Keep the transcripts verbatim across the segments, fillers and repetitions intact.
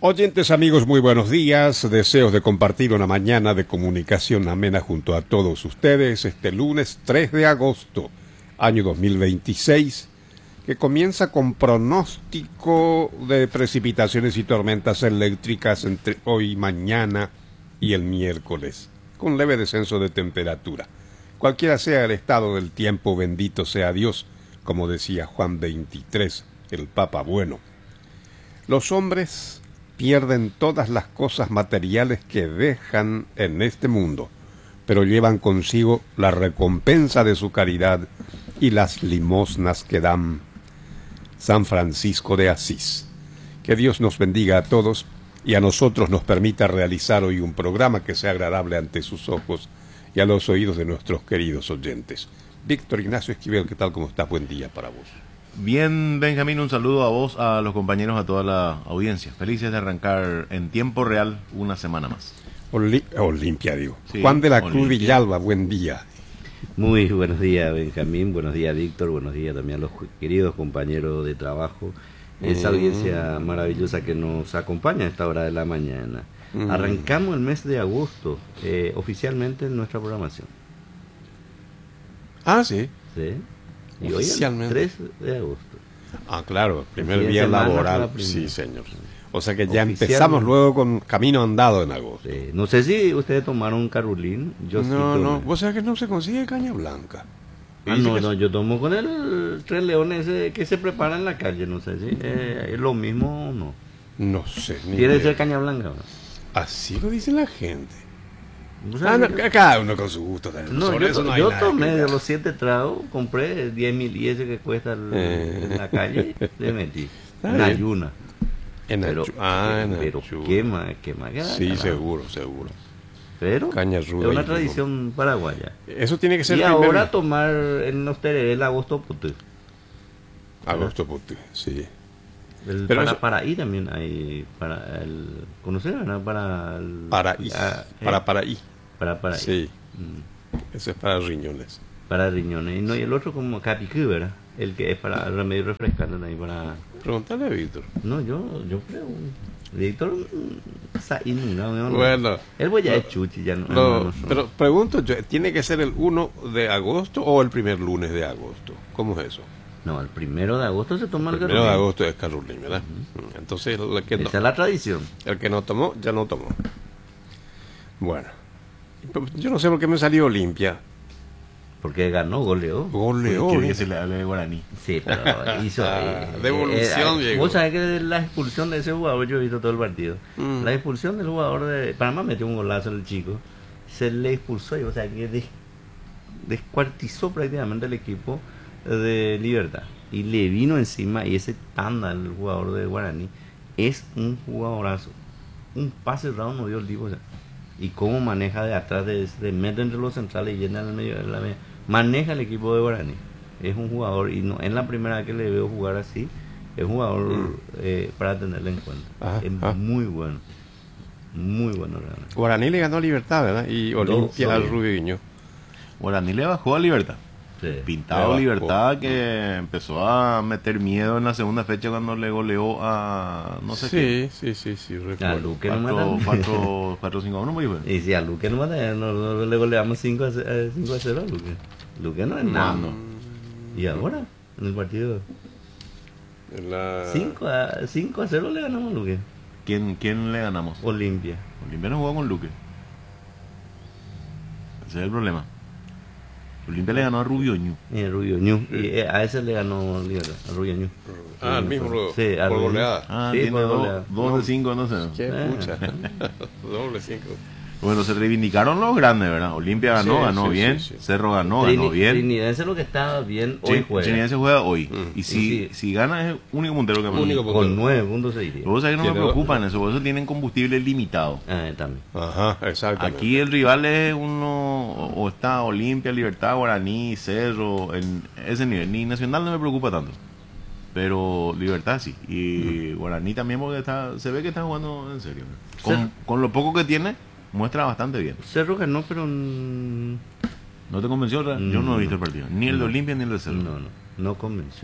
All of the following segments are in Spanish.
Oyentes amigos, muy buenos días. Deseos de compartir una mañana de comunicación amena junto a todos ustedes este lunes tres de agosto, año dos mil veintiséis, que comienza con pronóstico de precipitaciones y tormentas eléctricas entre hoy y mañana y el miércoles, con leve descenso de temperatura. Cualquiera sea el estado del tiempo, bendito sea Dios, como decía Juan veintitrés, el Papa Bueno. Los hombres pierden todas las cosas materiales que dejan en este mundo, pero llevan consigo la recompensa de su caridad y las limosnas que dan. San Francisco de Asís. Que Dios nos bendiga a todos y a nosotros nos permita realizar hoy un programa que sea agradable ante sus ojos y a los oídos de nuestros queridos oyentes. Víctor Ignacio Esquivel, ¿qué tal? ¿Cómo estás? Buen día para vos. Bien, Benjamín, un saludo a vos, a los compañeros, a toda la audiencia. Felices de arrancar en tiempo real una semana más. Oli Olimpia, digo. Sí, Juan de la Cruz Olimpia. Villalba, buen día. Muy buenos días, Benjamín. Buenos días, Víctor. Buenos días también a los queridos compañeros de trabajo. Esa Mm. audiencia maravillosa que nos acompaña a esta hora de la mañana. Mm. Arrancamos el mes de agosto, eh, oficialmente en nuestra programación. Ah, sí. ¿Sí? Y hoy es el Oficialmente. tres de agosto. Ah, claro, primer Fin de día semana laboral. para primero. Sí, señor. O sea que ya Oficial. empezamos luego con camino andado en agosto. Sí. No sé si ustedes tomaron Carolín. Yo sí no, tomé. no, vos sabés que no se consigue caña blanca. Ah, Dice no, que no, yo tomo con el Tres Leones ese que se prepara en la calle. No sé si eh, es lo mismo o no. No sé. Ni Tiene que idea. ser caña blanca, ¿no? Así lo dice la gente. ¿Vos Ah, sabés no, que- cada uno con su gusto. No, Sobre yo, eso no hay yo nada que tomé de criticar. los siete tragos, compré diez mil y ese que cuesta el- Eh. en la calle, le metí. Está En bien. ayuna. En Pero, achu- ah, en pero ayuna. quema, quema. quema, Sí, carajo. seguro, seguro. Pero Caña es ruda una y tradición paraguaya. Eso tiene que ser Y el primer ahora tomar en los tererés el agosto puto. agosto, puti, sí. El Pero para, eso- para ahí también hay, para el, ¿conocer? ¿No? Para el, Para I, ah, eh, para para I. para, para ahí. Sí, Mm. eso es para riñones. Para riñones. Y, no, y el otro como capicú, ¿verdad? El que es para remedio refrescante también para... Pregúntale a Víctor. No, yo, yo creo. Víctor, mm, sa- y no, no, no. Bueno, Él voy ya no, es chuchi, ya no. no, no, no, no. pero pregunto yo, ¿tiene que ser el uno de agosto o el primer lunes de agosto? ¿Cómo es eso? No, el primero de agosto se toma El el primero de Carolín. agosto es Carolín, ¿verdad? Entonces, el que, no, Esa es la tradición. el que no tomó, ya no tomó. Bueno, yo no sé por qué me salió Olimpia. Porque ganó, goleó. Goleó. Quiere que se le hable de guaraní. Sí, pero hizo. Ah, eh, devolución, eh, Diego. Vos sabés que la expulsión de ese jugador, yo he visto todo el partido. Mm. La expulsión del jugador de Panamá metió un golazo el chico. Se le expulsó, y, o sea, que des- descuartizó prácticamente el equipo de Libertad. Y le vino encima. Y ese Tanda, el jugador de Guaraní, es un jugadorazo. Un pase raro no dio el tipo. O sea, y cómo maneja de atrás, de, de mete entre los centrales y llena el medio de la media. Maneja el equipo de Guaraní. Es un jugador, y no es la primera vez que le veo jugar así. Es un jugador Mm. eh, para tenerlo en cuenta. Ajá, es ajá. muy bueno. Muy bueno, realmente. Guaraní le ganó a Libertad, ¿verdad? Y Olimpia Dos, al dos. Rubiño. Guaraní le bajó a Libertad. Sí. Le Pintado bajó. Libertad, que empezó a meter miedo en la segunda fecha cuando le goleó a no sé qué. Sí, sí, sí, sí, A recuerdo. Luque no cuatro matan. cinco a uno, muy bueno. Y si a Luque no matan, no, no le goleamos cinco a cero a Luque. Luque no es nada. No, Y ahora, en el partido En la- cinco a cero le ganamos a Luque. ¿Quién, ¿Quién le ganamos? Olimpia. Olimpia no jugó con Luque. Ese es el problema. Olimpia le ganó a Rubio Ñu. Y el Rubio Ñu. Y eh, a ese le ganó Libertad, a Rubio Ñu. Ah, el mismo Rubio, Sí, al por Rubio. goleada. Ah, Sí, tiene por dos, goleada. dos de cinco, no sé. Qué Eh. pucha. Doble cinco. Bueno, se reivindicaron los grandes, ¿verdad? Olimpia ganó, Sí, ganó sí, bien. sí, sí. Cerro ganó, Trini- ganó bien. Trinidense es lo que está bien hoy Sí, juega. Trinidad se juega hoy. Mm. Y si, Sí. si gana es el único puntero que aparece. Único. Con nueve puntos se iría. Vos sabés que no me Tiene dos. preocupa en eso, por eso tienen combustible limitado. Ah, también. Ajá, exactamente. Aquí el rival es uno, o o está Olimpia, Libertad, Guaraní, Cerro, en ese nivel. Ni Nacional no me preocupa tanto. Pero Libertad sí. Y Guaraní también porque está, se ve que está jugando en serio. Con, Cerro. con lo poco que tiene, muestra bastante bien. Cerro ganó, pero mm, ¿No te convenció? Ra? Yo no he Mm. visto el partido. Ni el de No. Olimpia ni el de Cerro. no, no, no convenció.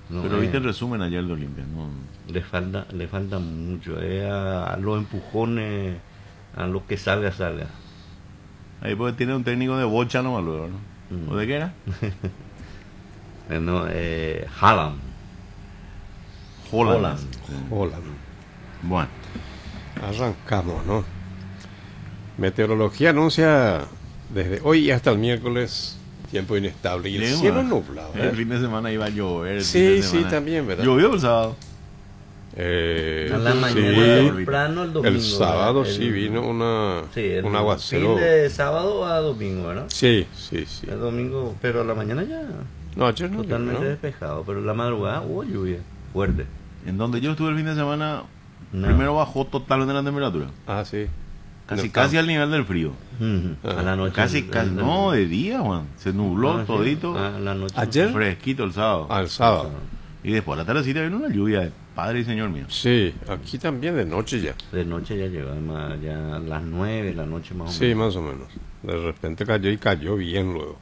No, Pero eh, viste el resumen ayer de Olimpia, ¿no? le falta, le falta mucho, eh, a, a los empujones, a lo que salga, salga. Ahí pues tiene un técnico de bocha nomás luego, ¿no? Mm. ¿O de qué era? Eh, no, eh, Haaland. Holland. Holland. Hola. Bueno, Arrancamos, ¿no? Meteorología anuncia desde hoy hasta el miércoles tiempo inestable y el Sí, cielo man. nublado. el ¿eh? fin de semana iba a llover. el fin Sí, de sí, semana. también, ¿verdad? Llovió el sábado. Eh, A la sí, mañana temprano el domingo. el sábado ¿verdad? sí El- vino una, Sí, el un aguacero. fin de sábado a domingo, ¿verdad? Sí, sí, sí. El domingo, pero a la mañana ya No, ayer no. totalmente ¿no? despejado, pero la madrugada hubo lluvia fuerte. En donde yo estuve el fin de semana, No. primero bajó totalmente la temperatura. Ah, sí. Casi, En el casi campo. al nivel del frío. Ujú. Ah. A la noche. Casi, el- casi. el- No, de día, Juan. Se nubló Ah, sí. todito. Ah, a la noche. Ayer. Fresquito el sábado. Ah, el sábado. Y después a la tardecita vino una lluvia de padre y señor mío. Sí, aquí también de noche ya. De noche ya llegó, además, ya a las nueve de la noche más o Sí, menos. más o menos. De repente cayó y cayó bien luego.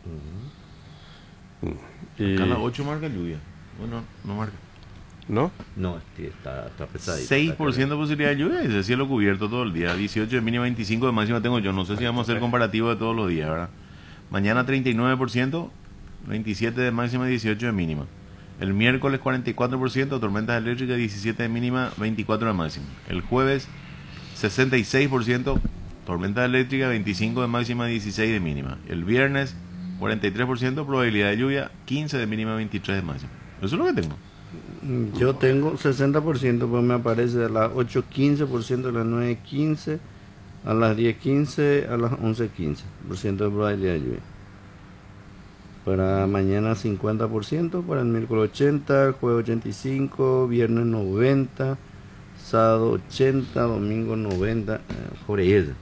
Y, Acá a las ocho marca lluvia. Bueno, no marca. ¿no? No, sí, está, está pesadito. seis por ciento de posibilidad de lluvia y ese cielo cubierto todo el día. dieciocho de mínima, veinticinco de máxima tengo yo. No sé si vamos a hacer comparativo de todos los días, ¿verdad? Mañana treinta y nueve por ciento, veintisiete de máxima, dieciocho de mínima. El miércoles cuarenta y cuatro por ciento, tormentas eléctricas, diecisiete de mínima, veinticuatro de máxima. El jueves sesenta y seis por ciento, tormentas eléctricas, veinticinco de máxima, dieciséis de mínima. El viernes cuarenta y tres por ciento, probabilidad de lluvia, quince de mínima, veintitrés de máxima. Eso es lo que tengo. Yo tengo sesenta por ciento, pues me aparece a las ocho quince por ciento, a las nueve quince, a las diez quince, a las once quince por ciento de probabilidad de lluvia. Para mañana cincuenta por ciento, para el miércoles ochenta, jueves ochenta y cinco, viernes noventa, sábado ochenta, domingo noventa, eh, sobre eso.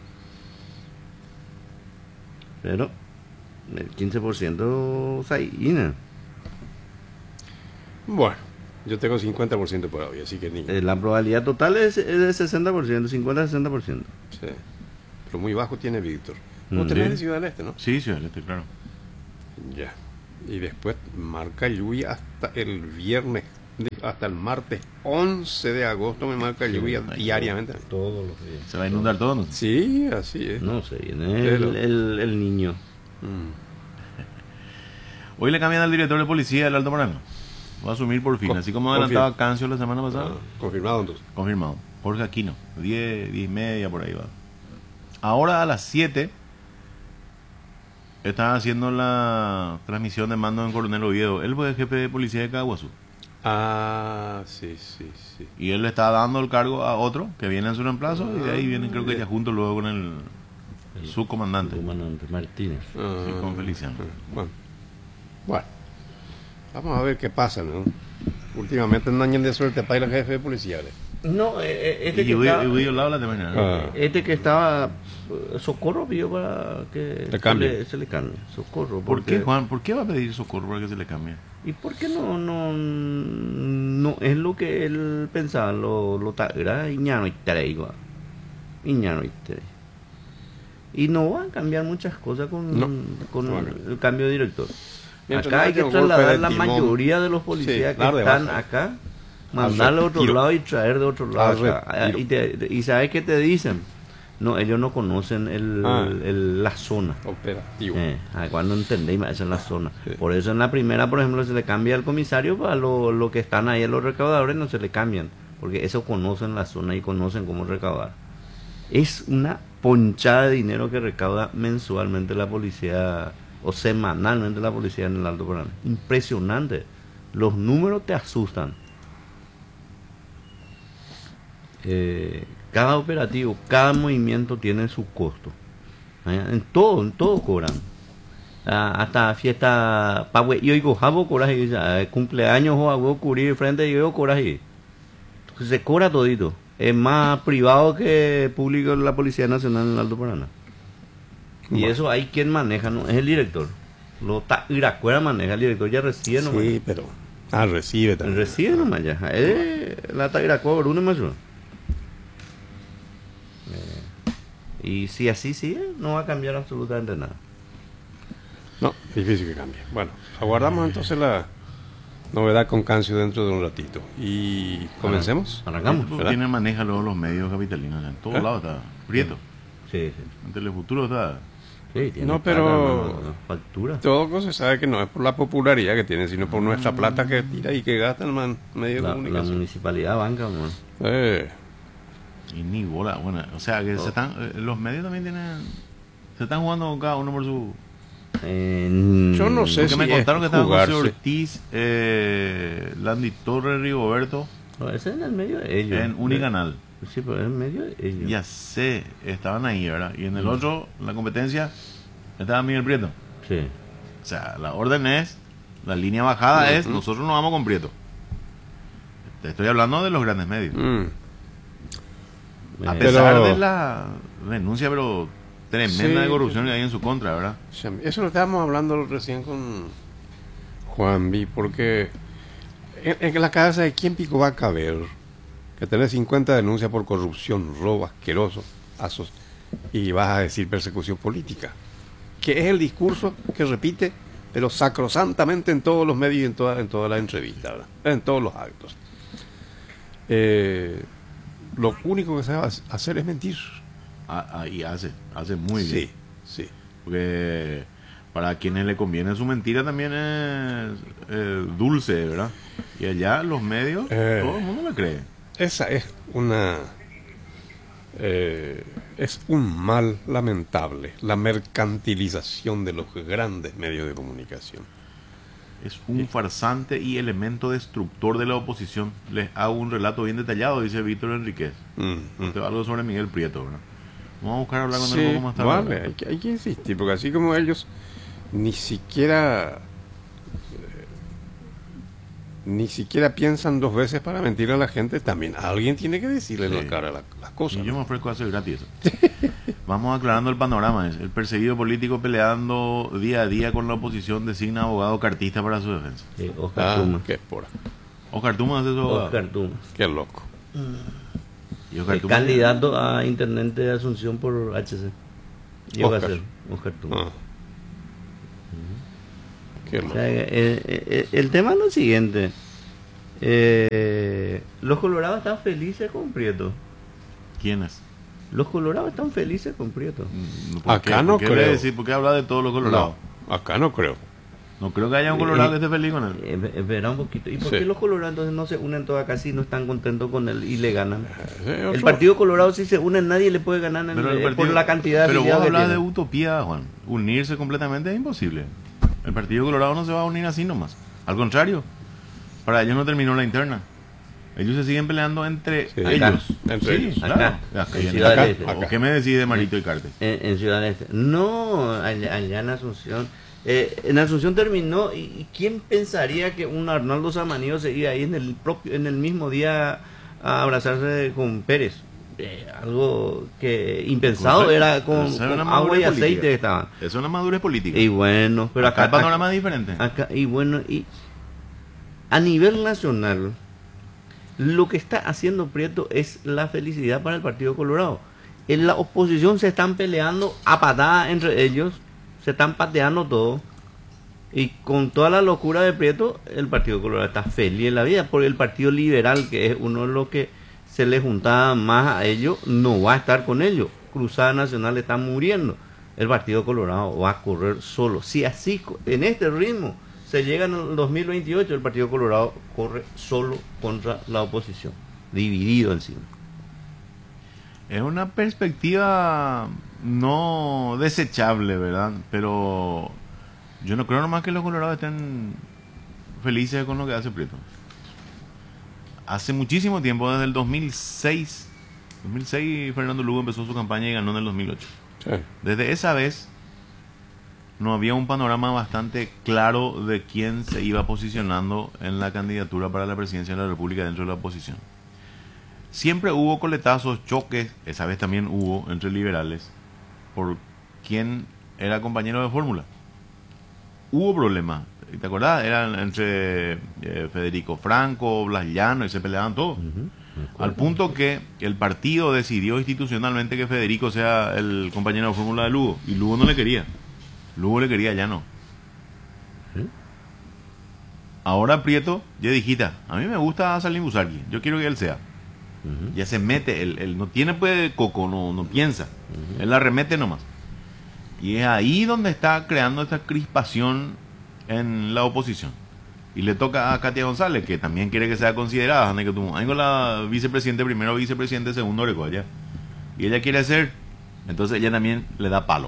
Pero el quince por ciento Saína. Bueno, yo tengo cincuenta por ciento por hoy, así que ni. Eh, La probabilidad total es, es de sesenta por ciento, cincuenta a sesenta por ciento. Sí. Pero muy bajo tiene Víctor. Mm, No tenés sí. de Ciudad del Este, ¿no? Sí, sí, este, claro. Ya. Y después marca lluvia hasta el viernes, hasta el martes once de agosto me marca lluvia ay, diariamente. Todos los días. Se va a inundar todo, ¿no? Sí, así es. No sé, viene Pero- el, el, el niño. Mm. Hoy le cambian al director de policía del Alto Paraná. Va a asumir por fin, Con- así como adelantaba confirma. Cancio la semana pasada. Ah, confirmado entonces. Confirmado. Jorge Aquino. diez, diez y media por ahí va. Ahora a las siete están haciendo la transmisión de mando en Coronel Oviedo. Él fue el jefe de policía de Caguazú. Ah, sí, sí, sí. Y él le está dando el cargo a otro que viene en su reemplazo. Y de ahí vienen, creo que ya junto luego con el subcomandante. Comandante Martínez. Ah, Sí, con Feliciano. Bueno. Bueno. Vamos a ver qué pasa, ¿no? Últimamente no añaden de suerte para ir al jefe de policía. ¿eh? No, eh, eh, este, Y que Hugo estaba, Hugo Lau la termina. Ah. este que estaba, eh, Socorro pidió para que Le cambie. Se, le, se le cambie. Socorro. ¿Por porque- qué, Juan? ¿Por qué va a pedir socorro para que se le cambie? ¿Y por qué no, no, no es lo que él pensaba? Lo, lo ta- era Iñano y Tareigo. Iñano y Tareigo. Y no van a cambiar muchas cosas con, No, con no va a cambiar. el cambio de director. Mientras Acá no hay haya que un golpe trasladar de la timón. mayoría de los policías Sí, que dar de están baja. acá, mandarle a otro retiro. lado y traer de otro lado Al acá. retiro. Y, te- y ¿sabes qué te dicen? No, ellos no conocen el, Ah. el- la zona. Operativo. Eh, ah, cuando entendéis, esa es la zona. Sí. Por eso en la primera, por ejemplo, se le cambia al comisario, para lo, lo que están ahí, a los recaudadores, no se le cambian. Porque eso conocen la zona y conocen cómo recaudar. Es una ponchada de dinero que recauda mensualmente la policía, o semanalmente la policía en el Alto Paraná. Impresionante. Los números te asustan. Eh, cada operativo, cada movimiento tiene su costo. ¿Eh? En todo, en todo cobran. Ah, hasta fiesta, pague, y oigo, jabo coraje, eh, cumpleaños o hago cubrir frente y yo coraje. Se cobra todito. Es más privado que público la Policía Nacional en el Alto Paraná. Y Bueno. eso hay quien maneja, no es el director. Lo ta, Iracuera maneja, el director ya recibe nomás. Sí, pero. Ah, recibe también. Recibe nomás ya. Eh, la Iracuera Bruno más. Eh, y si así sigue, no va a cambiar absolutamente nada. No, difícil que cambie. Bueno, aguardamos entonces la, Novedad con Cancio dentro de un ratito. Y comencemos. Arrancamos. ¿Quién tiene maneja luego los medios capitalinos? En todos ¿Eh? lados está Prieto. Sí, sí. En Telefuturo está. Sí, tiene No, plata, pero- hermano, factura. Todo se sabe que no es por la popularidad que tiene, sino por nuestra plata que tira y que gasta el man, medio de La, la comunicación. municipalidad banca, hermano. Eh, Y ni bola. Bueno, o sea que se están, eh, los medios también tienen. Se están jugando cada uno por su. En- Yo no sé Porque si me es contaron que estaban José jugarse. Ortiz, eh, Landy Torres, Rigoberto No, ese es en el medio de ellos. en Unicanal. Sí, pero es en medio de ellos. Ya sé, estaban ahí, ¿verdad? Y en el otro, en la competencia, estaba Miguel Prieto. Sí. O sea, la orden es, la línea bajada es, nosotros nos vamos con Prieto. Te estoy hablando de los grandes medios. mm, A Eh, pesar Pero- de la denuncia, pero tremenda Sí. de corrupción que hay en su contra, ¿verdad? eso lo estábamos hablando recién con Juan B, porque en, en la cabeza de quién pico va a caber que tenés cincuenta denuncias por corrupción, robo asqueroso, asos, y vas a decir persecución política, que es el discurso que repite, pero sacrosantamente en todos los medios y en todas en todas las entrevistas, ¿verdad? En todos los actos. Eh, lo único que sabe hacer es mentir. Ah, ah, y hace, hace muy sí, bien. sí. Porque para quienes le conviene su mentira también es eh, dulce, ¿verdad? Y allá los medios, Eh. todo el mundo le cree. Esa es una eh, es un mal lamentable, la mercantilización de los grandes medios de comunicación. Es un farsante y elemento destructor de la oposición. Les hago un relato bien detallado, dice Víctor Enríquez. Mm, mm. Te algo sobre Miguel Prieto, ¿verdad? Vamos a buscar hablar con Sí, él un poco más tarde. vale, hay que, hay que insistir, porque así como ellos ni siquiera eh, ni siquiera piensan dos veces para mentir a la gente, también alguien tiene que decirle en Sí. la cara la- las cosas. Y yo ¿no? me ofrezco a hacer gratis eso. Vamos aclarando el panorama. Es el perseguido político peleando día a día con la oposición designa abogado cartista para su defensa. Sí, Oscar Ah, Tuma. qué pura, Oscar Tuma hace su abogado. Oscar Tuma. qué loco. Y Oscar El Tuma- candidato a intendente de Asunción por H C. Llegó a Oscar. ser Oscar Tuma. Ah. Qué O loco. sea, eh, eh, el tema es lo siguiente. Eh, los colorados están felices con Prieto. ¿Quién es? Los colorados están felices con Prieto. Mm, ¿por Acá qué? no ¿Por qué creo. le decís? ¿Por qué habla de todos los colorados? No, acá no creo. No creo que haya un colorado que Eh, esté feliz con él. Eh, espera un poquito. ¿Y por Sí. qué los colorados entonces no se unen todos acá si no están contentos con él y le ganan? Ese es El otro- Partido Colorado si se unen nadie le puede ganar en Pero el- el eh, partido- por la cantidad de Pero vos afiliados que hablas de tiene. utopía, Juan. Unirse completamente es imposible. El Partido Colorado no se va a unir así nomás. Al contrario, para ellos no terminó la interna. Ellos se siguen peleando entre Sí. ellos. Acá. Entre Sí, ellos. claro. Acá, Acá, en y en- Ciudad acá. del Este. ¿O qué me decís de Marito y Cartes? En, en Ciudad del Este. No, allá, allá en Asunción. Eh, en Asunción terminó. ¿Y, y quién pensaría que un Arnaldo Samaniego se iba ahí en el propio, en el mismo día a abrazarse con Pérez? Eh, algo que impensado Correcto. era con, Esa es con una agua y madurez aceite política. que estaban. Eso es una madurez política. Y bueno, pero acá acá, el panorama es diferente. acá- y bueno, y a nivel nacional, lo que está haciendo Prieto es la felicidad para el Partido Colorado. En la oposición se están peleando a patadas entre ellos, se están pateando todo. Y con toda la locura de Prieto, el Partido Colorado está feliz en la vida, porque el Partido Liberal, que es uno de los que se le juntaba más a ellos, no va a estar con ellos. Cruzada Nacional está muriendo. El Partido Colorado va a correr solo. Si así, co- en este ritmo, se llega en el dos mil veintiocho, el Partido Colorado corre solo contra la oposición, dividido encima. Es una perspectiva no desechable, ¿verdad? Pero yo no creo nomás que los colorados estén felices con lo que hace Prieto. Hace muchísimo tiempo, desde el dos mil seis, dos mil seis Fernando Lugo empezó su campaña y ganó en el dos mil ocho. Sí. Desde esa vez no había un panorama bastante claro de quién se iba posicionando en la candidatura para la presidencia de la República dentro de la oposición. Siempre hubo coletazos, choques, esa vez también hubo entre liberales, por quién era compañero de fórmula. Hubo problemas, ¿te acordás? Eran entre eh, Federico Franco, Blas Llano, y se peleaban todos. Al punto que el partido decidió institucionalmente que Federico sea el compañero de fórmula de Lugo, y Lugo no le quería. Lugo le quería a Llano. ¿Sí? Ahora Prieto, ya dijiste, a mí me gusta Salim Busarqui, yo quiero que él sea. Uh-huh. Ya se mete, él, él no tiene pues coco, no, no piensa, uh-huh. Él la remete nomás. Y es ahí donde está creando esta crispación en la oposición. Y le toca a Katia González, que también quiere que sea considerada. Hay con la vicepresidente, primero vicepresidente, segundo recuerda. Y ella quiere ser, entonces ella también le da palo.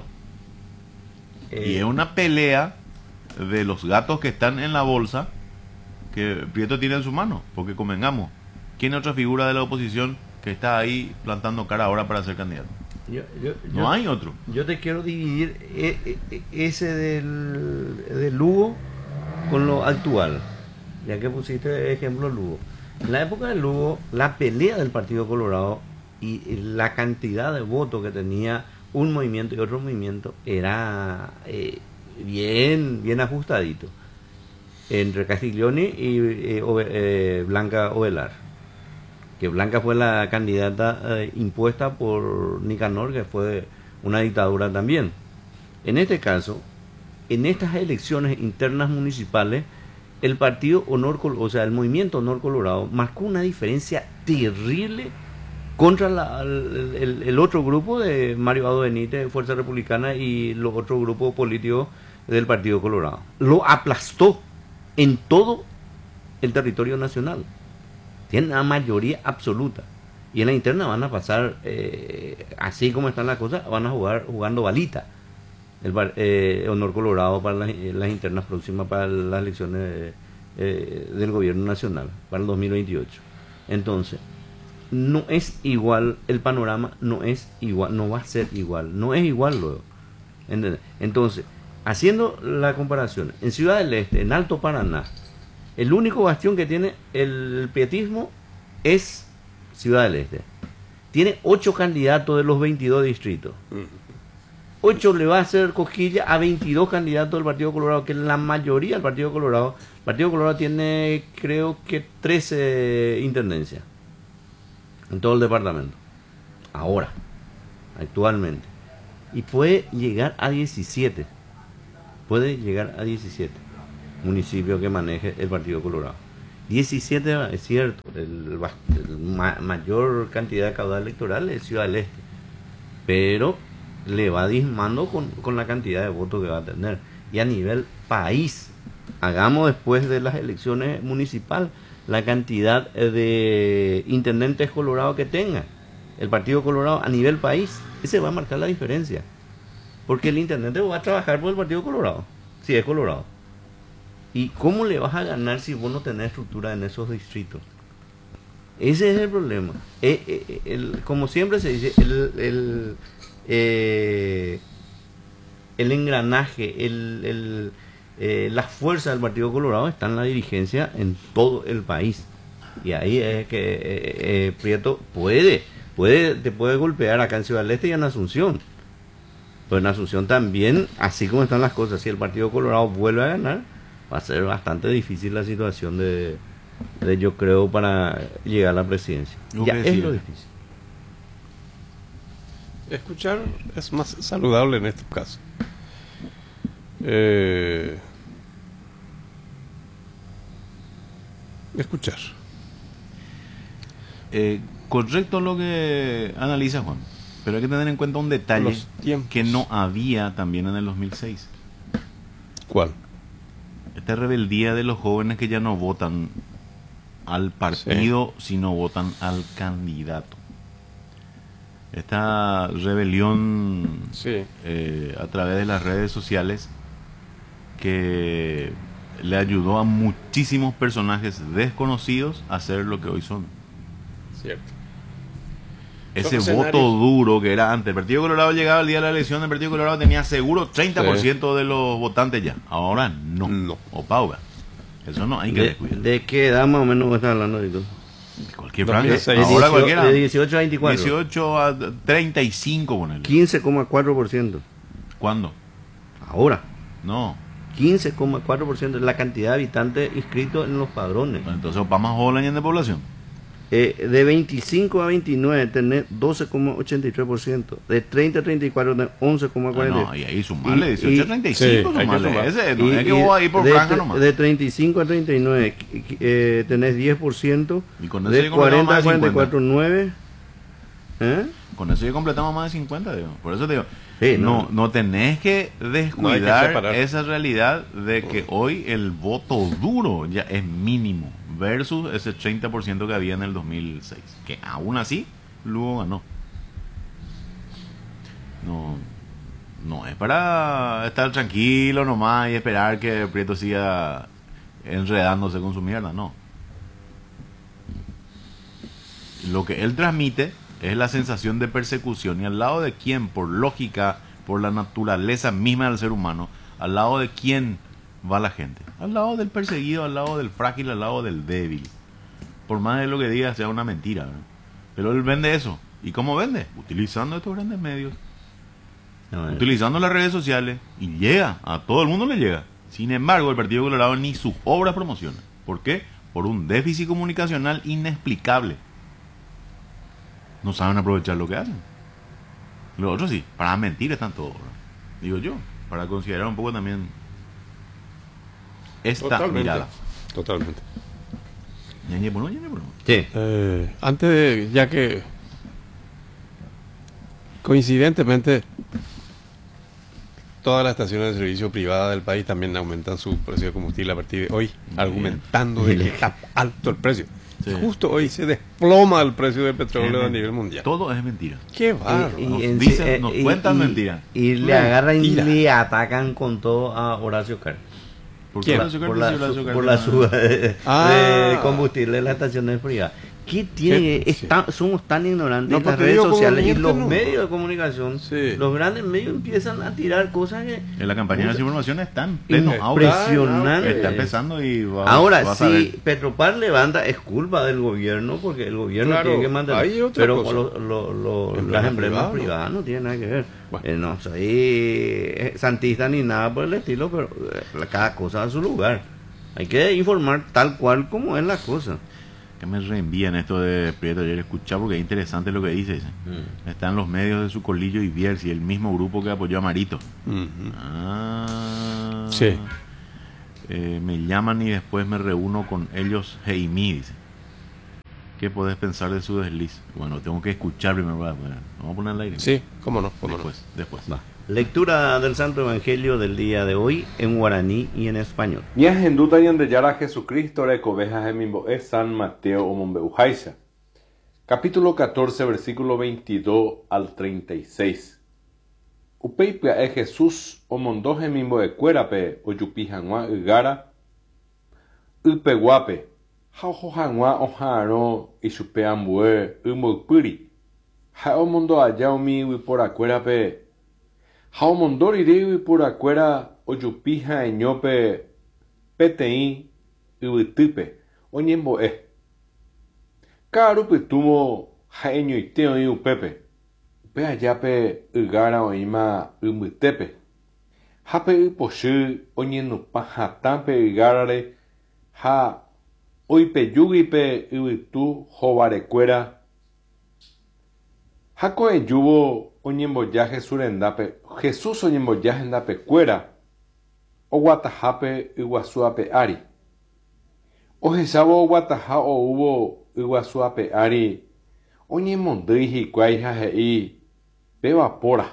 Eh. Y es una pelea de los gatos que están en la bolsa que Prieto tiene en su mano. Porque convengamos, ¿quién es otra figura de la oposición que está ahí plantando cara ahora para ser candidato? Yo, yo, no yo, hay otro. Yo te quiero dividir e, e, ese del, del Lugo con lo actual, ya que pusiste ejemplo Lugo. En la época de Lugo, la pelea del Partido Colorado y la cantidad de votos que tenía un movimiento y otro movimiento era eh, bien, bien ajustadito entre Castiglioni y eh, eh, Blanca Ovelar. Que Blanca fue la candidata eh, impuesta por Nicanor, que fue una dictadura también. En este caso, en estas elecciones internas municipales, el partido Honor, o sea, el movimiento Honor Colorado marcó una diferencia terrible contra la, el, el, el otro grupo de Mario Abdo Benítez, Fuerza Republicana, y los otros grupos políticos del Partido Colorado. Lo aplastó en todo el territorio nacional. Tienen una mayoría absoluta. Y en la interna van a pasar, eh, así como están las cosas, van a jugar jugando balita. El eh, Honor Colorado para las, las internas próximas, para las elecciones eh, del gobierno nacional, para el dos mil veintiocho. Entonces, no es igual, el panorama no es igual, no va a ser igual, no es igual luego. ¿Entendés? Entonces, haciendo la comparación, en Ciudad del Este, en Alto Paraná, el único bastión que tiene el prietismo es Ciudad del Este. Tiene ocho candidatos de los veintidós distritos. ocho le va a hacer cosquilla a veintidós candidatos del Partido Colorado, que es la mayoría del Partido Colorado. El Partido Colorado tiene, creo que, trece intendencias en todo el departamento. Ahora, actualmente. Y puede llegar a diecisiete. Puede llegar a diecisiete. Municipio que maneje el Partido Colorado. diecisiete es cierto, el, el ma, mayor cantidad de caudal electoral es Ciudad del Este, pero le va dismando con, con la cantidad de votos que va a tener. Y a nivel país, hagamos después de las elecciones municipales la cantidad de intendentes colorados que tenga el Partido Colorado a nivel país, ese va a marcar la diferencia, porque el intendente va a trabajar por el Partido Colorado, si es colorado. ¿Y cómo le vas a ganar si vos no tenés estructura en esos distritos? Ese es el problema. Eh, eh, el, como siempre se dice, el, el, eh, el engranaje, el, el, eh, la fuerza del Partido Colorado está en la dirigencia en todo el país. Y ahí es que eh, eh, Prieto puede, puede, te puede golpear acá en Ciudad del Este y en Asunción. Pero en Asunción también, así como están las cosas, si el Partido Colorado vuelve a ganar, va a ser bastante difícil la situación de, de yo creo, para llegar a la presidencia. No, ya es lo difícil. Escuchar es más saludable en estos casos. Eh, escuchar. Eh, correcto lo que analiza Juan, pero hay que tener en cuenta un detalle que no había también en el dos mil seis. ¿Cuál? Esta rebeldía de los jóvenes que ya no votan al partido, sí, sino votan al candidato. Esta rebelión, sí, eh, a través de las redes sociales, que le ayudó a muchísimos personajes desconocidos a ser lo que hoy son. Cierto. Ese voto duro que era antes. El Partido Colorado llegaba el día de la elección, el Partido Colorado tenía seguro treinta por ciento sí. de los votantes ya. Ahora no. No. O pauga. Eso no hay que ¿De, descuidar. ¿De qué edad más o menos estás hablando de todo? Cualquier No, franja. de Ahora dieciocho, cualquiera. de dieciocho a veinticuatro. dieciocho a treinta y cinco, ponele. quince coma cuatro por ciento. ¿Cuándo? Ahora. No. quince coma cuatro por ciento es la cantidad de habitantes inscritos en los padrones. Entonces, ¿para más joven de población? Eh, de veinticinco a veintinueve tenés doce coma ochenta y tres por ciento. De treinta a treinta y cuatro tenés once coma cuarenta por ciento. Ah, no, y ahí sumarle, dieciocho a treinta y cinco, sí, sumarle. hay que sumar. Ese, no, Y- es que y vos ahí por de, franja tre- nomás. de treinta y cinco a treinta y nueve eh, tenés diez por ciento. Y con eso De ya completamos cuarenta a más de cuarenta y cincuenta. cuatro, nueve. ¿Eh? Con eso ya completamos más de cincuenta, digo. Por eso te digo, Sí, no, no. no tenés que No hay que descuidar separar. esa realidad de que hoy el voto duro ya es mínimo versus ese treinta por ciento que había en el dos mil seis. Que aún así, Lugo ganó. No, no es para estar tranquilo nomás y esperar que Prieto siga enredándose con su mierda, no. Lo que él transmite es la sensación de persecución, y al lado de quién, por lógica, por la naturaleza misma del ser humano, al lado de quién va la gente, al lado del perseguido, al lado del frágil, al lado del débil, por más de lo que diga sea una mentira, ¿verdad? Pero él vende eso. ¿Y cómo vende? Utilizando estos grandes medios, No, eh. utilizando las redes sociales, y llega, a todo el mundo le llega. Sin embargo, el Partido Colorado ni sus obras promociona. ¿Por qué? Por un déficit comunicacional inexplicable. No saben aprovechar lo que hacen. Los otros sí, para mentir están todos, ¿verdad? Digo yo, para considerar un poco también esta Totalmente. mirada. Totalmente. Ñañe por uno, ñañe por uno. Sí. Eh, antes de, ya que coincidentemente todas las estaciones de servicio privada del país también aumentan su precio de combustible a partir de hoy, Bien. argumentando de que está alto el precio. Sí. Justo hoy se desploma el precio del petróleo a Es nivel men- mundial. Todo es mentira. Qué bárbaro. Y- y Nos en dicen, sí, eh, nos y- cuentan y- mentiras. Y le Mentira. agarran y le atacan con todo a Horacio Carr. ¿Por ¿Quién? qué Por, Horacio por Carr la, dice Horacio su- Carr por que la no- suba de, Ah. de combustible en las estaciones privadas. ¿Qué tiene? ¿Qué? Está- somos tan ignorantes No, en pero las te redes digo como sociales y mienten, los ¿no? medios de comunicación. Sí. Los grandes medios empiezan a tirar cosas que. En la campaña de desinformación está en pleno Impresionante. auge. Impresionante. Está empezando y va, Ahora, vas a si ver. Petropar levanta, es culpa del gobierno, porque el gobierno Claro, tiene que mantener. hay otra Pero cosa. lo- lo- lo- Empresas las empresas privadas, privadas, ¿no? no tienen nada que ver. Bueno. Eh, no soy eh, santista ni nada por el estilo, pero eh, cada cosa a su lugar. Hay que informar tal cual como es la cosa. Que me reenvían esto de Prieto ayer, escuchar porque es interesante lo que dice. dice. Mm. Están los medios de su colillo y Bierzi, el mismo grupo que apoyó a Marito. Ujú. Ah, Sí. Eh, me llaman y después me reúno con ellos, Heimí, dice. ¿Qué podés pensar de su desliz? Bueno, tengo que escuchar primero. ¿Verdad? Bueno, vamos a poner al aire. Sí, cómo no, cómo después, después. Va. Lectura del Santo Evangelio del día de hoy en guaraní y en español. Ñas henduta yandeyara Jesucristo recovejas emimbo es San Mateo o Mombeujaisa. Capítulo catorce, versículo veintidós al treinta y seis. Upeipia e Jesús o mondo emimbo e cuerape o yupijanwa ugara upeguape. Jaujo janwa o jaro y supeambue umopuri. Jao mondo ayaumi wipora cuerape. Jao mondo riri pura cuera o yupija eñope petein uitupe oñembo e. Karu pitumo jaeño iteo y upepe. Upe ayape ugara oima umutepe. Hape uposhu oñenu pajatampe ugarare ha oipe yugipe uitu jovare cuera. Jaco en yubo oñemboyaje surendape, Jesús oñemboyaje ndape cuera, o guatajape iguazuape ari. O jesabo guataja o hubo iguazuape ari, oñemondiji cuaija hei, bevapora.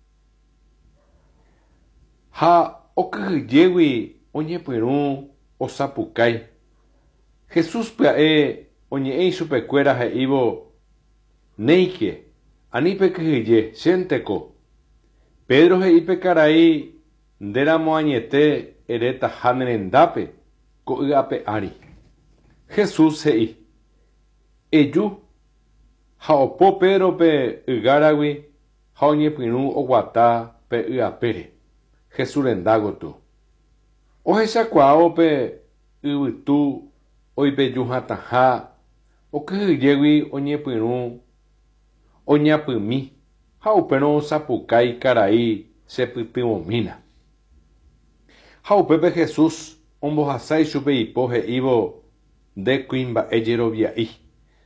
Ha okyhyegui oñepyrũ osapukai. Jesús pya'e oñe'ẽi chupe cuera he'ívo, neike. Anipe kyhyje chénteko. Pedro he'ipe karai ndéramo añete ereta ha nerendápe ko'y'ape ári. Jesús he'i. Eju ha opo Pedrope ygáragui ha oñepyrũ oguata pe y'apére. Jesús rendágotu. Ohechakuaávope yvytu oipeju hatãha okyhyjégui oñepyrũ oñapymi ha upérõ osapukái karai chepytyvõmína. Ha upépe Jesús ombohasái chupe ipo he'ívo ndékuimba'e jerovia'i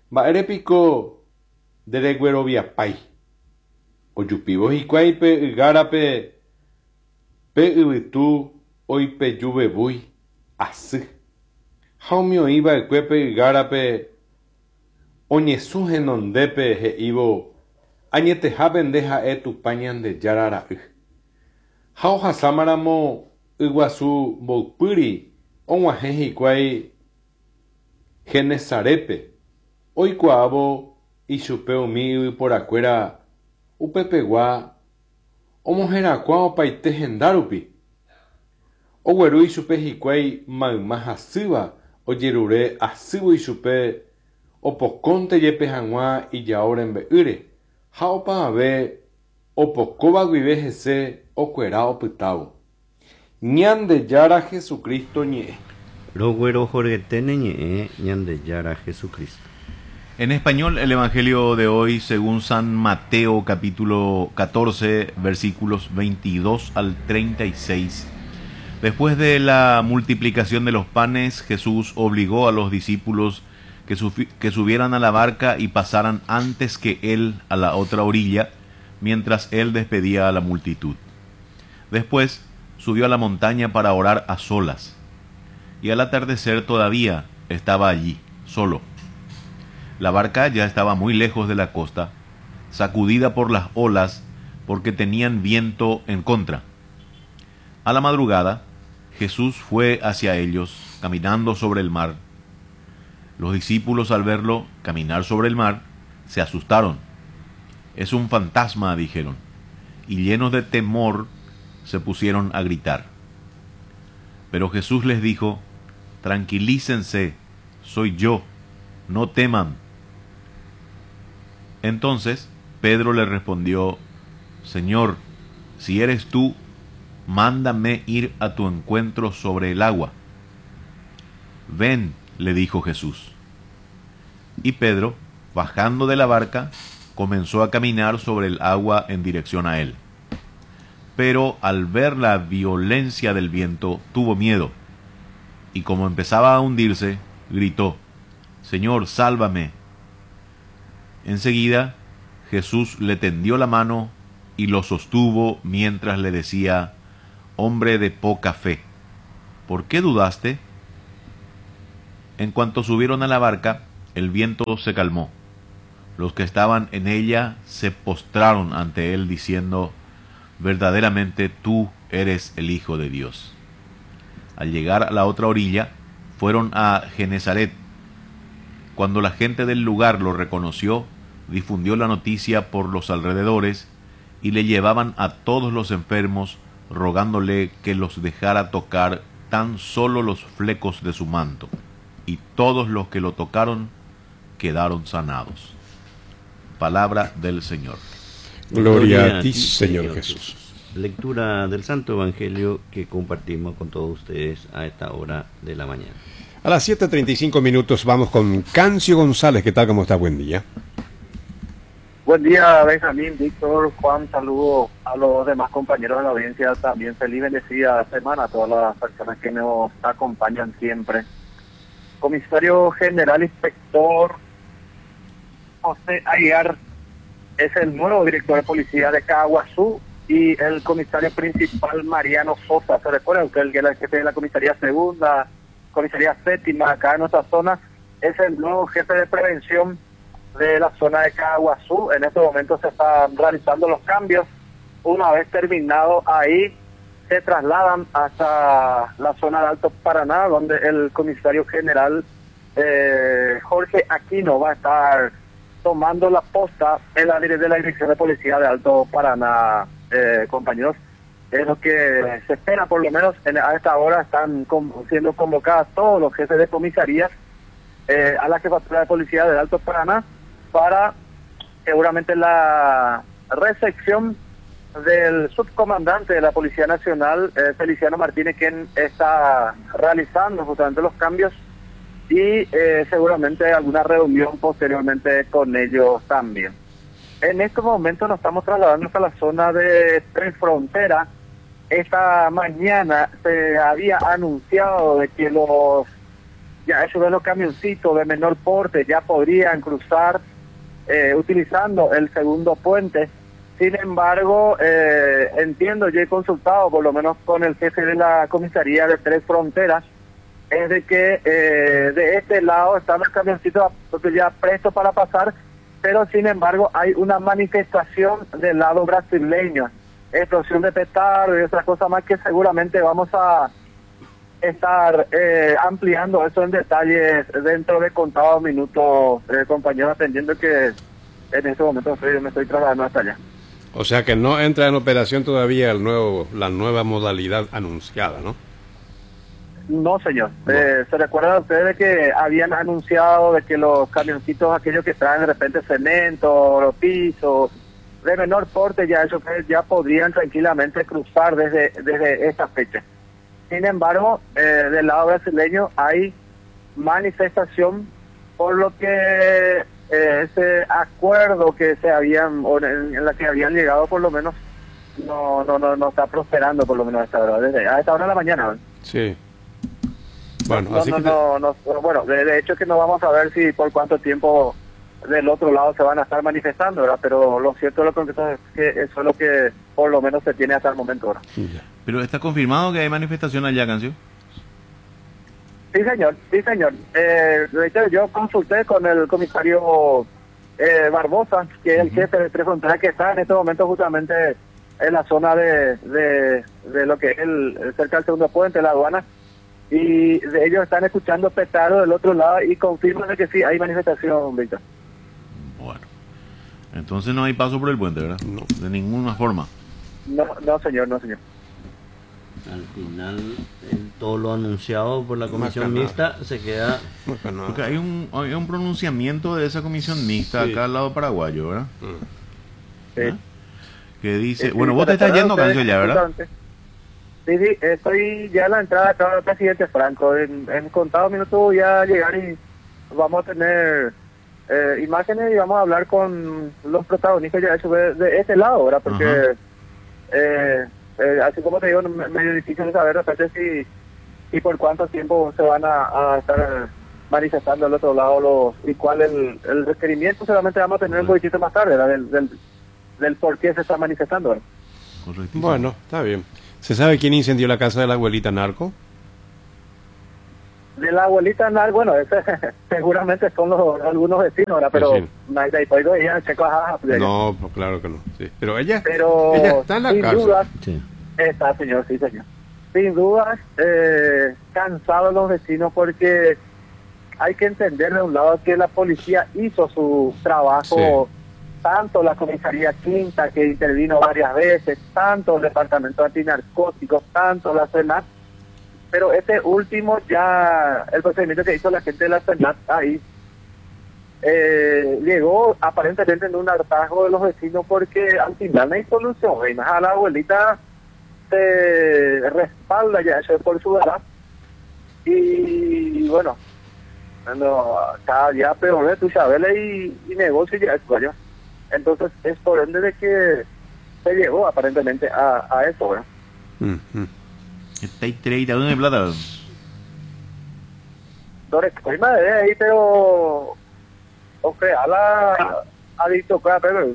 Mba'érepiko nderegueroviapai. Ojupivo hikuái pe ygárape pe yvytu oipejuvevúi asy. Ha umi oĩva'ekuépe ygárape oñesũ henondépe he'ívo añetehápe nde ha'e tupa Ñandejára ra'y. Ha ohasámaramo yguasu mboypýri og̃uahẽ hikuái Genesarépe oikuaávo ichupe umi yvyporakuéra upepegua omohẽrakua opaite henda rupi. Ogueru ichupe hikuái mayma hasýva ojerure asývo ichupe opokónte jepe hag̃ua ijao rembe'ýre ha opavave opokóva guive hese okuera opytávo. Ñandejára Jesucristo ñe'ẽ. Roguerohoryete ñe'ẽ Ñandejára Jesucristo. En español, el Evangelio de hoy, según San Mateo, capítulo catorce, versículos veintidós al treinta y seis. Después de la multiplicación de los panes, Jesús obligó a los discípulos que, que subieran a la barca y pasaran antes que él a la otra orilla, mientras él despedía a la multitud. Después subió a la montaña para orar a solas, y al atardecer todavía estaba allí, solo. La barca ya estaba muy lejos de la costa, sacudida por las olas porque tenían viento en contra. A la madrugada, Jesús fue hacia ellos, caminando sobre el mar. Los discípulos, al verlo caminar sobre el mar, se asustaron. «Es un fantasma», dijeron, y llenos de temor se pusieron a gritar. Pero Jesús les dijo: «Tranquilícense, soy yo, no teman». Entonces Pedro le respondió: «Señor, si eres tú, mándame ir a tu encuentro sobre el agua». «Ven», le dijo Jesús. Y Pedro, bajando de la barca, comenzó a caminar sobre el agua en dirección a él. Pero al ver la violencia del viento, tuvo miedo, y como empezaba a hundirse, gritó: «Señor, sálvame». Enseguida Jesús le tendió la mano y lo sostuvo mientras le decía: «Hombre de poca fe, ¿por qué dudaste?». En cuanto subieron a la barca, el viento se calmó. Los que estaban en ella se postraron ante él diciendo: «Verdaderamente tú eres el Hijo de Dios». Al llegar a la otra orilla, fueron a Genesaret. Cuando la gente del lugar lo reconoció, difundió la noticia por los alrededores y le llevaban a todos los enfermos, rogándole que los dejara tocar tan solo los flecos de su manto. Y todos los que lo tocaron quedaron sanados. Palabra del Señor. Gloria, Gloria a ti, Señor, Señor Jesús. Jesús. Lectura del Santo Evangelio que compartimos con todos ustedes a esta hora de la mañana. A las siete treinta y cinco minutos vamos con Cancio González. ¿Qué tal? ¿Cómo está? Buen día. Buen día, Benjamín, Víctor, Juan. Saludo a los demás compañeros de la audiencia. También feliz bendecida semana a todas las personas que nos acompañan siempre. Comisario General Inspector José Aguiar es el nuevo director de policía de Caaguazú, y el comisario principal Mariano Sosa. ¿Se recuerda usted que el jefe de la comisaría segunda, comisaría séptima acá en nuestra zona? Es el nuevo jefe de prevención de la zona de Caaguazú. En este momento se están realizando los cambios. Una vez terminado ahí, se trasladan hasta la zona de Alto Paraná, donde el comisario general eh, Jorge Aquino va a estar tomando la posta en la, de la Dirección de Policía de Alto Paraná. Eh, compañeros, es lo que se espera, por lo menos en, a esta hora están con, siendo convocados todos los jefes de comisarías eh, a la jefatura de policía del Alto Paraná para seguramente la recepción del subcomandante de la Policía Nacional, eh, Feliciano Martínez, quien está realizando justamente los cambios, y eh, seguramente alguna reunión posteriormente con ellos también. En este momento nos estamos trasladando hasta la zona de Tres Fronteras. Esta mañana se había anunciado de que los ya eso de los camioncitos de menor porte ya podrían cruzar eh, utilizando el segundo puente. Sin embargo, eh, entiendo, yo he consultado por lo menos con el jefe de la comisaría de Tres Fronteras, es de que eh, de este lado están los camioncitos ya prestos para pasar, pero sin embargo hay una manifestación del lado brasileño, explosión de petardo y otras cosas más que seguramente vamos a estar eh, ampliando eso en detalles dentro de contados minutos, eh, compañeros, atendiendo que en este momento estoy, me estoy trasladando hasta allá. O sea que no entra en operación todavía el nuevo, la nueva modalidad anunciada, ¿no? No, señor. No. Eh, ¿Se recuerdan ustedes que habían anunciado de que los camioncitos, aquellos que traen de repente cemento, los pisos, de menor porte, ya eso que ya podrían tranquilamente cruzar desde, desde esta fecha? Sin embargo, eh, del lado brasileño hay manifestación por lo que eh, ese acuerdo que se habían, o en, en la que habían llegado por lo menos, no no no, no está prosperando por lo menos a esta hora, desde a esta hora de la mañana, ¿no? Sí. Bueno, no, así no, que... no, no, no, bueno, de, de hecho que no vamos a ver si por cuánto tiempo del otro lado se van a estar manifestando, ¿verdad? Pero lo cierto lo concreto es que eso es lo que por lo menos se tiene hasta el momento ahora. Ya. Pero está confirmado que hay manifestación allá, Cancio. Sí, señor, sí, señor. Eh, reitero, yo consulté con el comisario eh, Barbosa, que es el jefe de Tres Fronteras, que está en este momento justamente en la zona de, de, de lo que es el, cerca del segundo puente, la aduana, y de ellos están escuchando petardo del otro lado y confirman de que sí, hay manifestación, Víctor. Bueno, entonces no hay paso por el puente, ¿verdad? No. De ninguna forma. No, no, señor, no, señor. Al final, el- todo lo anunciado por la comisión Más mixta se queda. No, pues no. Porque hay un, hay un pronunciamiento de esa comisión mixta Sí. acá al lado paraguayo, ¿verdad? Mm. Sí. ¿Ah? Que dice, Sí, bueno, sí, vos te estás para yendo, ustedes, Cancio, ya, ¿verdad? justamente. Sí, sí, estoy ya en la entrada acá del presidente Franco. En, en contados minutos voy a llegar y vamos a tener eh, imágenes y vamos a hablar con los protagonistas ya eso de, de este lado, ¿verdad? Porque, Ajá. eh, eh, así como te digo, me- medio difícil de saber de repente si y por cuánto tiempo se van a, a estar manifestando al otro lado los, y cuál el, el requerimiento. Solamente vamos a tener un poquitito más tarde, ¿verdad? Del, del, del por qué se está manifestando, ¿verdad? Correctísimo. Bueno, está bien. ¿Se sabe quién incendió la casa de la abuelita Narco? De la abuelita Nar, bueno, ese, seguramente son los, algunos vecinos, ¿verdad? Pero Vecinos. nadie de ahí pues, ella, checo, ajá, de ella. No, pues claro que no. Sí. Pero ella, Pero ella está en la sin cárcel. dudas, Sí. está, señor, sí, señor. Sin dudas, eh, cansados los vecinos porque hay que entender de un lado que la policía hizo su trabajo, tanto la comisaría Quinta, que intervino varias veces, tanto el departamento antinarcóticos, tanto la CENAT, pero este último ya, el procedimiento que hizo la gente de la CENAT ahí, eh, llegó aparentemente en un hartazgo de los vecinos porque al final no hay solución, y más a la abuelita se respalda ya eso por su edad, y bueno, no, cada día peor de tu chabela y, y negocio ya es vaya. Entonces es por ende de que se llegó aparentemente a, a eso, ¿verdad? Mm, mm. Está ahí treinta de plata. Entonces, pues madre ahí, pero o sea, a la adicto cada pero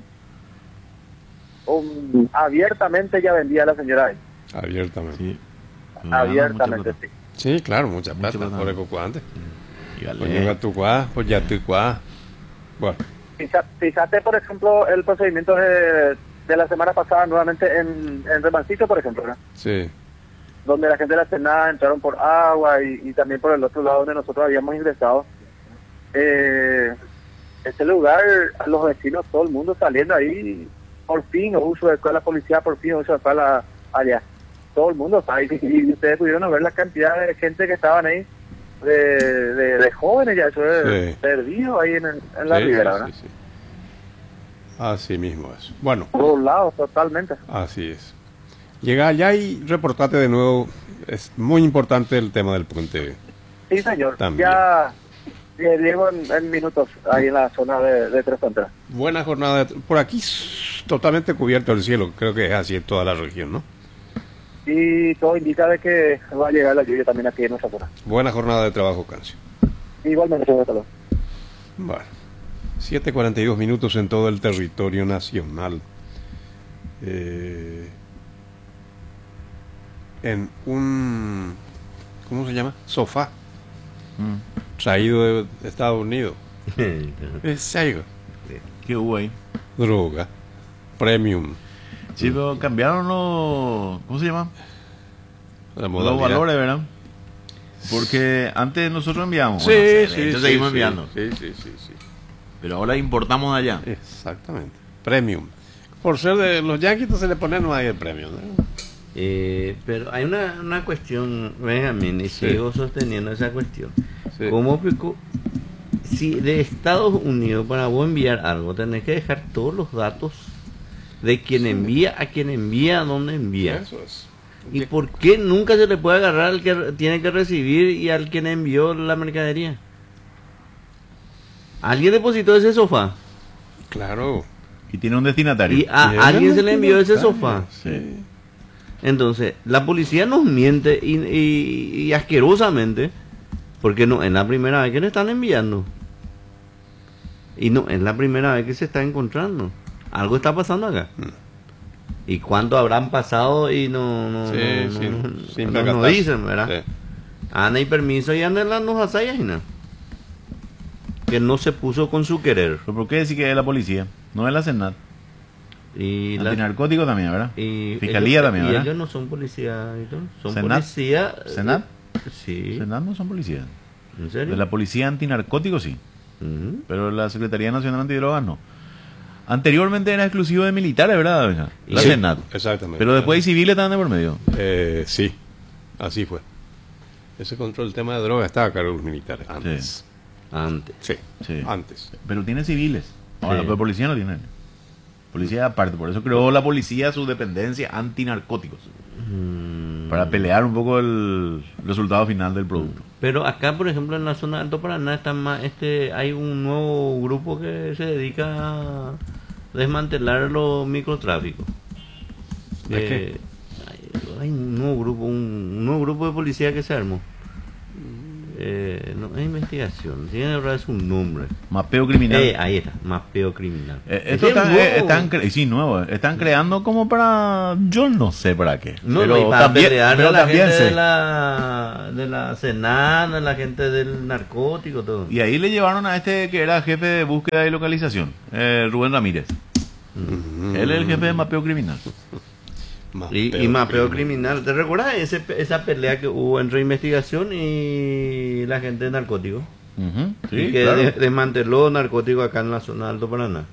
um, abiertamente ya vendía la señora ahí, Abiertamente. Sí, Sí. abiertamente Mucha sí. claro, mucha Mucha plata. plata. Por el poco antes. plata. Y vale. Pues llega tu cuá, pues ya tu cuá. Bueno, Fija- Fíjate, por ejemplo, el procedimiento de, de la semana pasada nuevamente en, en Remancito, por ejemplo, ¿verdad? sí. Donde la gente de la Senada entraron por agua y, y también por el otro lado donde nosotros habíamos ingresado. Eh, este lugar, a los vecinos, todo el mundo saliendo ahí, por fin, uso de la policía, por fin, uso de la allá. Todo el mundo está ahí, y ustedes pudieron ver la cantidad de gente que estaban ahí, de, de, de jóvenes ya, eso es Sí. perdido ahí en, en la Sí, ribera, sí, ¿verdad? sí, sí. Así mismo es. Bueno, Por un lado, totalmente. así es. Llega allá y reportate de nuevo. Es muy importante el tema del puente. Sí, señor. También. Ya eh, llego en, en minutos ahí en la zona de, de Tres Fronteras. Buena jornada. de- Por aquí s- totalmente cubierto el cielo. Creo que es así en toda la región, ¿no? Y todo indica de que va a llegar la lluvia también aquí en nuestra zona. Buena jornada de trabajo, Cancio. Igualmente, hasta luego. Bueno, siete cuarenta y dos minutos en todo el territorio nacional. Eh, en un, ¿cómo se llama? Sofá Mm. traído de Estados Unidos. Es algo. ¿Qué hubo ahí? Droga. Premium. Sí, pero cambiaron los... ¿Cómo se llama? La Los modalidad. valores, ¿verdad? Porque antes nosotros enviamos. Sí, bueno, sí, entonces sí, seguimos sí, enviando. sí, sí, sí, sí. Pero ahora importamos de allá. Exactamente. Premium. Por ser de los Yankees se le pone no hay el premium, ¿no? Eh, pero hay una, una cuestión, Benjamín, y Sí. sigo sosteniendo esa cuestión. Sí. ¿Cómo pico? Si de Estados Unidos para vos enviar algo tenés que dejar todos los datos de quien envía a quien envía a dónde envía. Eso es. ¿Y por qué nunca se le puede agarrar al que tiene que recibir y al quien envió la mercadería? ¿Alguien depositó ese sofá? Claro. Y tiene un destinatario. Y a Tiene alguien se le envió ese destinatario, sofá. Sí. Entonces, la policía nos miente y, y- y asquerosamente, porque no es la primera vez que le están enviando. Y no es la primera vez que se está encontrando. Algo está pasando acá. ¿Y cuánto habrán pasado y no, no, Sí, no, sí, no, sin no nos percatarse. dicen, ¿verdad? Sí. Ana y permiso y anda en nos asayas y nada. Que no se puso con su querer. ¿Pero por qué decir que es la policía? No es la Senat. Y la, Antinarcótico también, ¿verdad? y Fiscalía ellos, también, y ¿verdad? ellos no son policía y todo. Son ¿Senat? policía. eh, ¿Senat? Sí. Senat no son policías. ¿En serio? De la policía antinarcótico sí. Ujú. Pero la Secretaría Nacional Antidrogas no. Anteriormente era exclusivo de militares, ¿verdad? Benja? La Sí, Senat. Exactamente. Pero después hay civiles estaban de por medio. Eh, sí, así fue. Ese control del tema de droga estaba a cargo de los militares antes. Antes. Sí, Sí. antes. Pero tiene civiles. Ahora, Sí. pero policía no tiene. Policía aparte. Por eso creó la policía su dependencia antinarcóticos. Mm. Para pelear un poco el resultado final del producto. Pero acá, por ejemplo, en la zona de Alto Paraná está más, este, hay un nuevo grupo que se dedica a desmantelar los microtráficos. ¿De Eh, qué? Hay, hay un nuevo grupo, un, un nuevo grupo de policía que se armó. Eh, no es investigación, tiene que verdad es un nombre. Mapeo criminal. Eh, ahí está, mapeo criminal. Eh, Es esto el están, nuevo. eh, están cre- sí, nuevo. Están creando como para. Yo no sé para qué. No, pero no, y para también, pelear pero a la también gente sé. de la, de la Senada, la gente del narcótico, todo. Y ahí le llevaron a este que era jefe de búsqueda y localización, eh, Rubén Ramírez. Mm. Él es el jefe de mapeo criminal. Y, y mapeo criminal. ¿Te recuerdas ese, esa pelea que hubo entre investigación y la gente de narcóticos? Ujú, sí, y que claro. de- desmanteló narcóticos acá en la zona de Alto Paraná.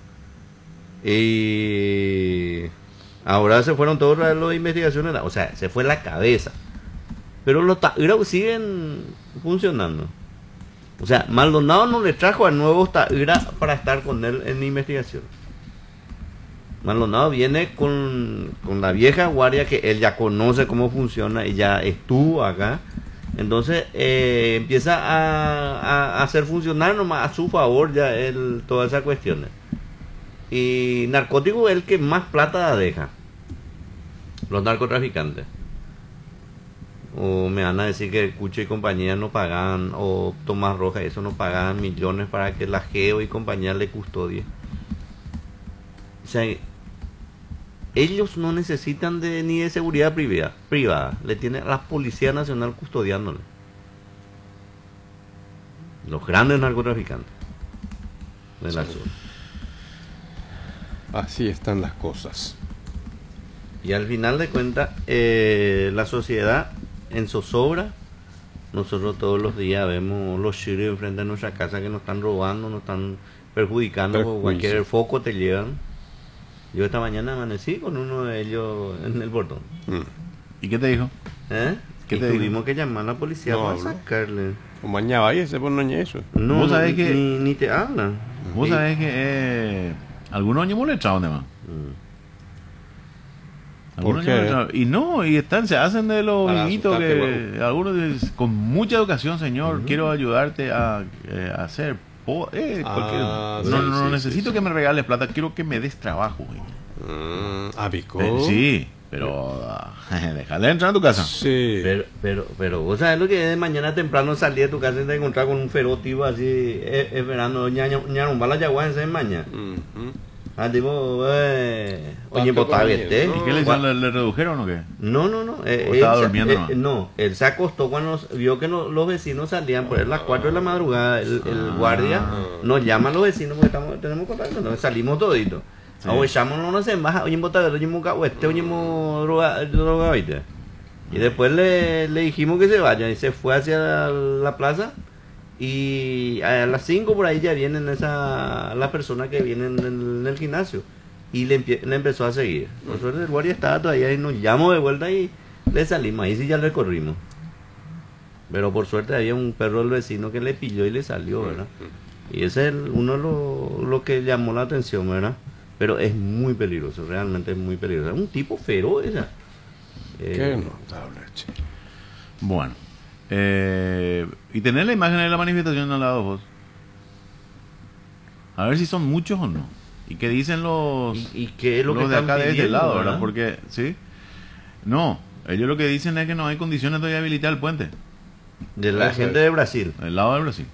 Y ahora se fueron todos los de investigaciones, o sea, se fue la cabeza. Pero los taíras siguen funcionando. O sea, Maldonado no le trajo a nuevos taíras para estar con él en investigación. Maldonado viene con, con la vieja guardia que él ya conoce cómo funciona y ya estuvo acá. Entonces eh, empieza a, a- a hacer funcionar nomás a su favor ya él, todas esas cuestiones. Y narcótico es el que más plata deja. Los narcotraficantes. O me van a decir que Cucho y compañía no pagan, o Tomás Rojas, eso no pagan millones para que la Geo y compañía le custodie. O sea, ellos no necesitan de ni de seguridad privada, privada. Le tiene a la Policía Nacional custodiándole. Los grandes narcotraficantes de la zona. Así están las cosas. Y al final de cuentas, eh, la sociedad en zozobra. Nosotros todos los días vemos los chiros enfrente de nuestra casa que nos están robando, nos están perjudicando, por Perjuicio. cualquier foco te llevan. Yo esta mañana amanecí con uno de ellos en el portón. Mm. ¿Y qué te dijo? ¿Eh? ¿Qué y te dijo? tuvimos que llamar a la policía No para habló. sacarle. Como mañana ahí se pone eso. No, Vos no, sabés que- ni, ni te hablan. Vos Y- sabés que eh, algunos años molestaron, además. Mm. Algunos ¿Por años qué? molestaron. Y no, y están, se hacen de los Para vivitos que asustarte, algunos dicen, con mucha educación, señor, quiero ayudarte a, eh, a hacer. po- eh, Ah, cualquier- sí, no, no, no sí, necesito sí, que me regales plata, quiero que me des trabajo. Güey. Mm, ah, Vico. Eh, sí, Pero déjale entrar a tu casa. Sí. Pero, pero, pero, vos sabés lo que es mañana temprano salir de tu casa y te encontrar con un feroz tipo así, es, es verano, ñarumba la yagua en mañana. Ujú. Ah, tipo, eh, oye, Tanto vos conveniente, ¿viste? ¿no? ¿Y qué le, hicieron? ¿Le, le redujeron o qué? No, no, no. eh, ¿O él estaba se- durmiendo eh, nomás? no, él se acostó cuando vio que no- los vecinos salían por las cuatro de la madrugada. El, el guardia nos llama a los vecinos porque estamos, tenemos contacto. Entonces salimos toditos. Sí. O echamos no sé, baja, oye, botadero, oye, muca, este, oye, mo- droga, droga, ¿viste? Y después le, le dijimos que se vaya y se fue hacia la, la plaza. Y a las cinco por ahí ya vienen esa, las personas que vienen en el, en el gimnasio. Y le, empie- le empezó a seguir. Por suerte el guardia estaba todavía y nos llamó de vuelta y le salimos. Ahí sí ya le corrimos. Pero por suerte había un perro del vecino que le pilló y le salió, ¿verdad? Y ese es el- uno de lo, lo que llamó la atención, ¿verdad? Pero es muy peligroso, realmente es muy peligroso. Es un tipo feroz esa. Eh, Qué notable, che. Bueno. Eh, y tener la imagen de la manifestación al lado vos. A ver si son muchos o no. ¿Y qué dicen los, ¿Y, y qué es lo los que de están acá de este pidiendo, lado, ¿verdad? ¿verdad? Porque, ¿sí? No, ellos lo que dicen es que no hay condiciones de habilitar el puente. De la Eso gente es. de Brasil. Del lado de Brasil.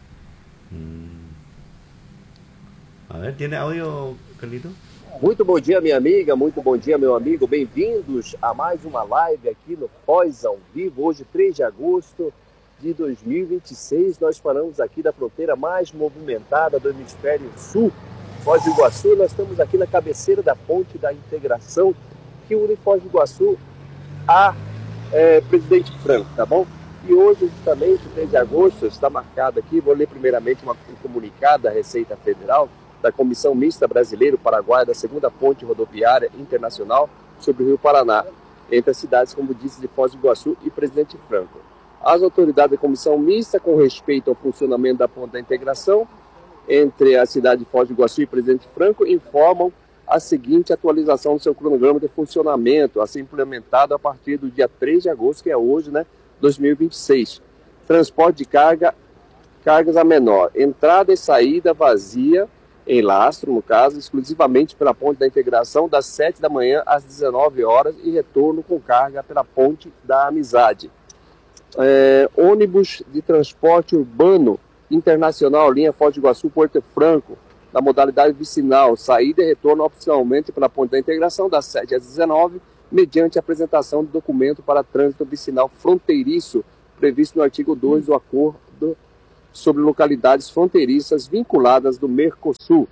A ver, ¿tiene audio, Carlito? Muito bom dia, minha amiga, muito bom dia, meu amigo. Bem-vindos a mais uma live aqui no Pós ao Vivo. Hoje, três de agosto de dois mil e vinte e seis, nós falamos aqui da fronteira mais movimentada do hemisfério sul, Foz do Iguaçu. Nós estamos aqui na cabeceira da Ponte da Integração, que une Foz do Iguaçu a é, Presidente Franco, tá bom? E hoje, justamente, três de agosto, está marcado aqui, vou ler primeiramente uma, um comunicado da Receita Federal, da Comissão Mista Brasileiro-Paraguaia da segunda ponte rodoviária internacional sobre o Rio Paraná, entre as cidades, como disse, de Foz do Iguaçu e Presidente Franco. As autoridades da Comissão Mista, com respeito ao funcionamento da ponte da integração entre a cidade de Foz do Iguaçu e Presidente Franco, informam a seguinte atualização do seu cronograma de funcionamento, a ser implementado a partir do dia três de agosto, que é hoje, né, dois mil e vinte e seis. Transporte de carga, cargas a menor, entrada e saída vazia, em lastro, no caso, exclusivamente pela ponte da integração, das sete da manhã às dezenove horas e retorno com carga pela ponte da Amizade. É, ônibus de transporte urbano internacional, linha Foz do Iguaçu, Porto Franco, na modalidade vicinal, saída e retorno opcionalmente pela ponte da integração, das sete às dezenove, mediante apresentação de documento para trânsito vicinal fronteiriço, previsto no artigo dois do Acordo sobre localidades fronteiriças vinculadas do Mercosul.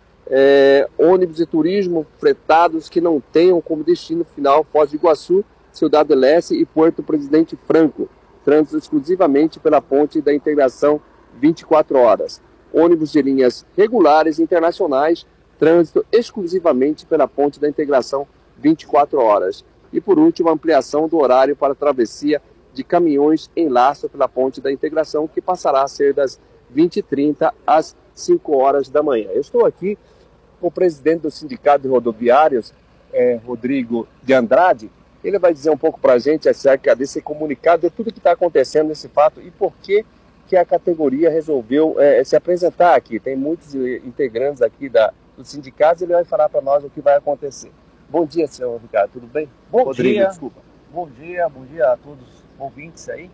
É, ônibus de turismo fretados que não tenham como destino final Foz do Iguaçu, Ciudad del Este e Porto Presidente Franco. Trânsito exclusivamente pela ponte da integração vinte e quatro horas. Ônibus de linhas regulares internacionais, trânsito exclusivamente pela ponte da integração vinte e quatro horas. E por último, a ampliação do horário para travessia de caminhões em lastro pela ponte da integração, que passará a ser das vinte e trinta às cinco horas da manhã. Eu estou aqui com o presidente do Sindicato de Rodoviários, é, Rodrigo de Andrade. Ele vai dizer um pouco para a gente acerca desse comunicado, de tudo que está acontecendo nesse fato e por que, que a categoria resolveu é, se apresentar aqui. Tem muitos integrantes aqui da, dos sindicatos e ele vai falar para nós o que vai acontecer. Bom dia, senhor Ricardo, tudo bem? Bom Rodrigo, dia. desculpa. Bom dia, bom dia a todos os ouvintes aí.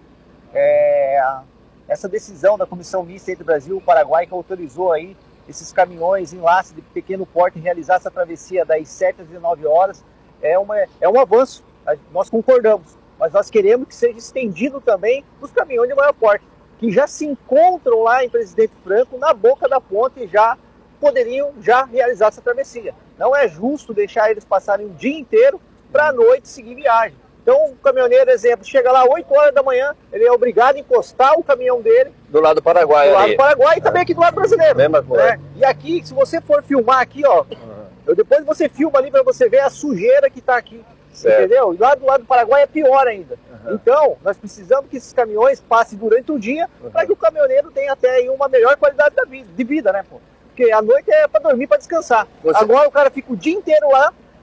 É, essa decisão da Comissão Mista entre Brasil e Paraguai que autorizou aí esses caminhões em laço de pequeno porte realizar essa travessia das sete às dezenove horas é, uma, é um avanço, nós concordamos, mas nós queremos que seja estendido também os caminhões de maior porte, que já se encontram lá em Presidente Franco, na boca da ponte, e já poderiam já realizar essa travessia. Não é justo deixar eles passarem o dia inteiro para a noite seguir viagem. Então, o caminhoneiro, exemplo, chega lá oito horas da manhã, ele é obrigado a encostar o caminhão dele Do lado do Paraguai. do lado ali. do Paraguai e também aqui do lado brasileiro. Mesma coisa. Né? E aqui, se você for filmar aqui, ó, eu, depois você filma ali para você ver a sujeira que está aqui. Certo. Entendeu? E lá do lado do Paraguai é pior ainda. Uhum. Então, nós precisamos que esses caminhões passem durante o dia uhum. para que o caminhoneiro tenha até aí uma melhor qualidade da vida, de vida, né, pô? Porque a noite é para dormir, para descansar. Você... Agora o cara fica o dia inteiro lá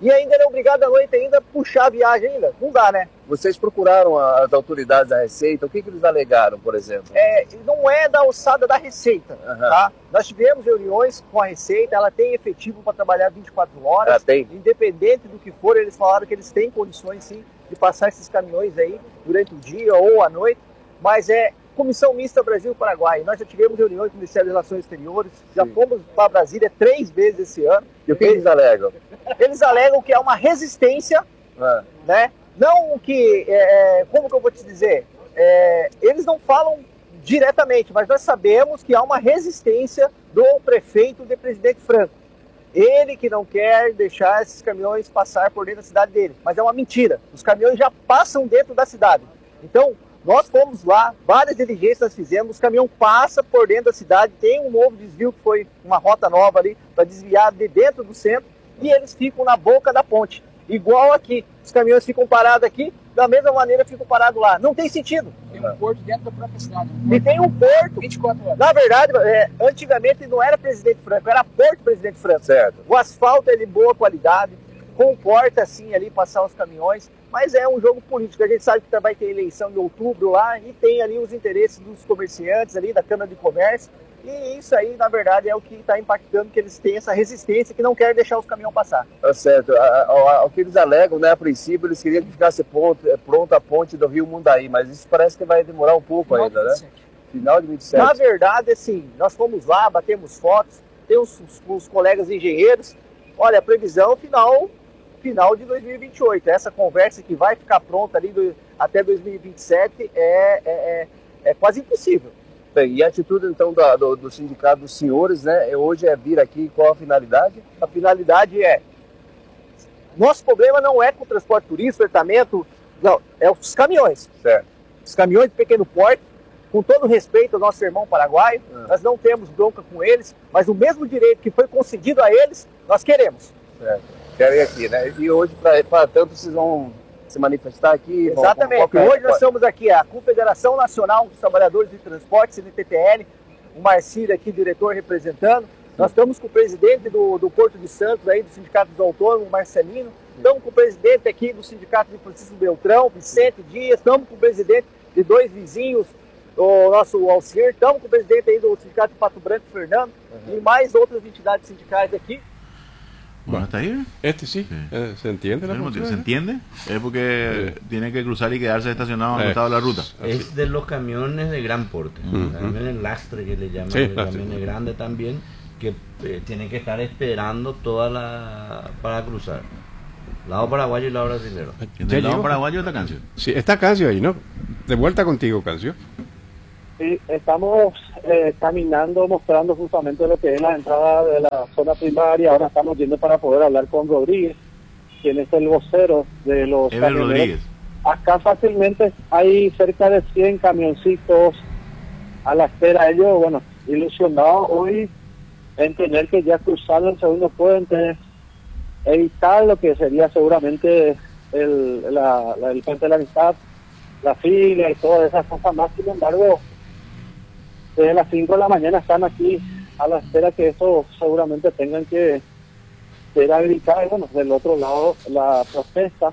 e ainda ele é obrigado à noite ainda a puxar a viagem ainda. Não dá, né? Vocês procuraram as autoridades da Receita, o que, que eles alegaram, por exemplo? É, não é da alçada da Receita, Uhum. tá? Nós tivemos reuniões com a Receita, ela tem efetivo para trabalhar vinte e quatro horas. Ah, tem. Independente do que for, eles falaram que eles têm condições, sim, de passar esses caminhões aí durante o dia ou à noite, mas é Comissão Mista Brasil-Paraguai. Nós já tivemos reuniões com o Ministério das Relações Exteriores, já fomos para Brasília três vezes esse ano. E o que eles alegam? Eles alegam que é uma resistência, Ah. né? Não que, é, como que eu vou te dizer, é, eles não falam diretamente, mas nós sabemos que há uma resistência do prefeito de Presidente Franco. Ele que não quer deixar esses caminhões passar por dentro da cidade dele, mas é uma mentira. Os caminhões já passam dentro da cidade. Então, nós fomos lá, várias diligências nós fizemos, o caminhão passa por dentro da cidade, tem um novo desvio que foi uma rota nova ali para desviar de dentro do centro e eles ficam na boca da ponte. Igual aqui, os caminhões ficam parados aqui, da mesma maneira ficam parados lá. Não tem sentido. Tem um porto dentro da própria cidade. E tem um porto. vinte e quatro horas. Na verdade, é, antigamente não era Presidente Franco, era Porto Presidente Franco. Certo. O asfalto é de boa qualidade, comporta assim ali passar os caminhões, mas é um jogo político. A gente sabe que vai ter eleição em outubro lá e tem ali os interesses dos comerciantes ali, da Câmara de Comércio. E isso aí, na verdade, é o que está impactando, que eles têm essa resistência, que não querem deixar os caminhões passar. Tá certo. O que eles alegam, né, a princípio, eles queriam que ficasse pronto, pronta a ponte do Rio Mundaí, mas isso parece que vai demorar um pouco Final ainda, de né? vinte e sete. Final de vinte e sete. Na verdade, assim, nós fomos lá, batemos fotos, tem os, os, os colegas engenheiros. Olha, a previsão final, final de dois mil e vinte e oito. Essa conversa que vai ficar pronta ali do, até dois mil e vinte e sete é, é, é, é quase impossível. Bem, e a atitude, então, da, do, do sindicato dos senhores, né, hoje é vir aqui, qual a finalidade? A finalidade é... Nosso problema não é com o transporte turístico, fretamento, não, é os caminhões. Certo. Os caminhões de pequeno porte, com todo respeito ao nosso irmão paraguaio, Ah. nós não temos bronca com eles, mas o mesmo direito que foi concedido a eles, nós queremos. Certo. Querem aqui, né? E hoje, para tanto, vocês vão se manifestar aqui? vão- Exatamente. qual- Hoje nós estamos aqui, a Confederação Nacional dos Trabalhadores de Transporte, C N T T L, o Marcílio aqui, diretor, representando. Nós estamos com o presidente do, do Porto de Santos, aí, do Sindicato dos Autônomos, Marcelino. Estamos com o presidente aqui do Sindicato de Francisco Beltrão, Vicente Dias. Estamos com o presidente de dois vizinhos, o nosso Alcir. Estamos com o presidente aí do Sindicato de Pato Branco, Fernando. E mais outras entidades sindicais aqui. Bueno, ¿está ahí? Este sí, Sí. eh, ¿se entiende la ¿Se postura? entiende? Es porque tiene que cruzar y quedarse estacionado al Eh. costado de la ruta. Es de los camiones de gran porte, Ujú. camiones lastre que le llaman, Sí, de lastre. camiones grandes también, que eh, tienen que estar esperando toda la para cruzar. Lado paraguayo y lado brasilero. En ¿Ya el lado llegó? paraguayo esta canción. Sí, está Cancio ahí, ¿no? De vuelta contigo, Cancio. Sí, estamos eh, caminando, mostrando justamente lo que es la entrada de la zona primaria. Ahora estamos yendo para poder hablar con Rodríguez, quien es el vocero de los Ever camioneros. Rodríguez. Acá fácilmente hay cerca de cien camioncitos a la espera. Ellos, bueno, ilusionados hoy en tener que ya cruzar el segundo puente, evitar lo que sería seguramente el, la, la- el puente de la amistad, la fila y todas esas cosas más. Sin embargo, desde las cinco de la mañana están aquí a la espera que eso seguramente tengan que ser habilitado. Y bueno, del otro lado la protesta.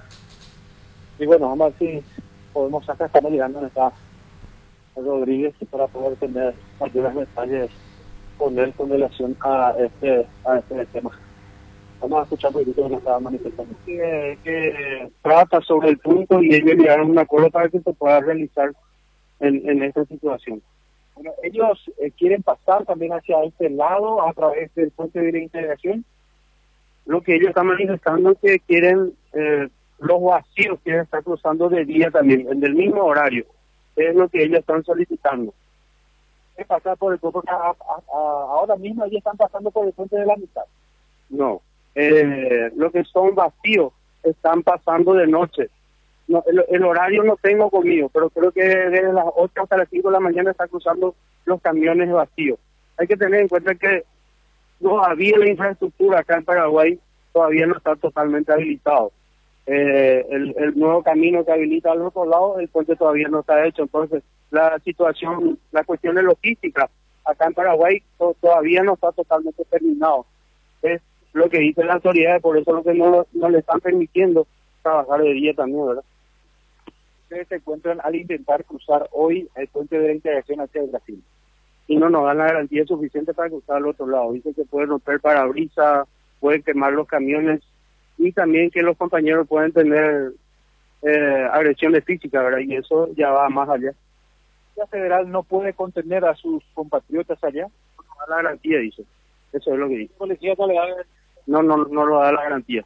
Y bueno, vamos a ver si podemos sacar, estamos llegando a esta Rodríguez para poder tener mayores detalles con él con relación a este, a este tema. Vamos a escuchar un poquito lo que estaba manifestando. Que, que trata sobre el punto y ellos llegaron a un acuerdo para que se pueda realizar en, en esta situación. Bueno, ellos eh, quieren pasar también hacia este lado a través del puente de la integración. Lo que ellos están manifestando es que quieren eh, los vacíos, quieren estar cruzando de día también, en el mismo horario. Es lo que ellos están solicitando. Es pasar por el puente, porque a- a- a- ahora mismo ellos están pasando por el puente de la mitad. No, eh, lo que son vacíos están pasando de noche. No, el, el horario no tengo conmigo, pero creo que desde las ocho hasta las cinco de la mañana están cruzando los camiones vacíos. Hay que tener en cuenta que todavía la infraestructura acá en Paraguay todavía no está totalmente habilitado. Eh, el, el nuevo camino que habilita al otro lado, el puente todavía no está hecho. Entonces, la situación, la cuestión de logística acá en Paraguay to- todavía no está totalmente terminado. Es lo que dice la autoridad, por eso lo que no, no le están permitiendo trabajar de día también, ¿verdad? Ustedes se encuentran al intentar cruzar hoy el puente de integración hacia el Brasil y no nos dan la garantía suficiente para cruzar al otro lado. Dicen que pueden romper parabrisas, pueden quemar los camiones y también que los compañeros pueden tener eh, agresiones físicas, ¿verdad? Y eso ya va más allá. ¿La federal no puede contener a sus compatriotas allá? No da la garantía, dice. Eso es lo que dice. ¿La policía no le da? No, no, no lo da la garantía.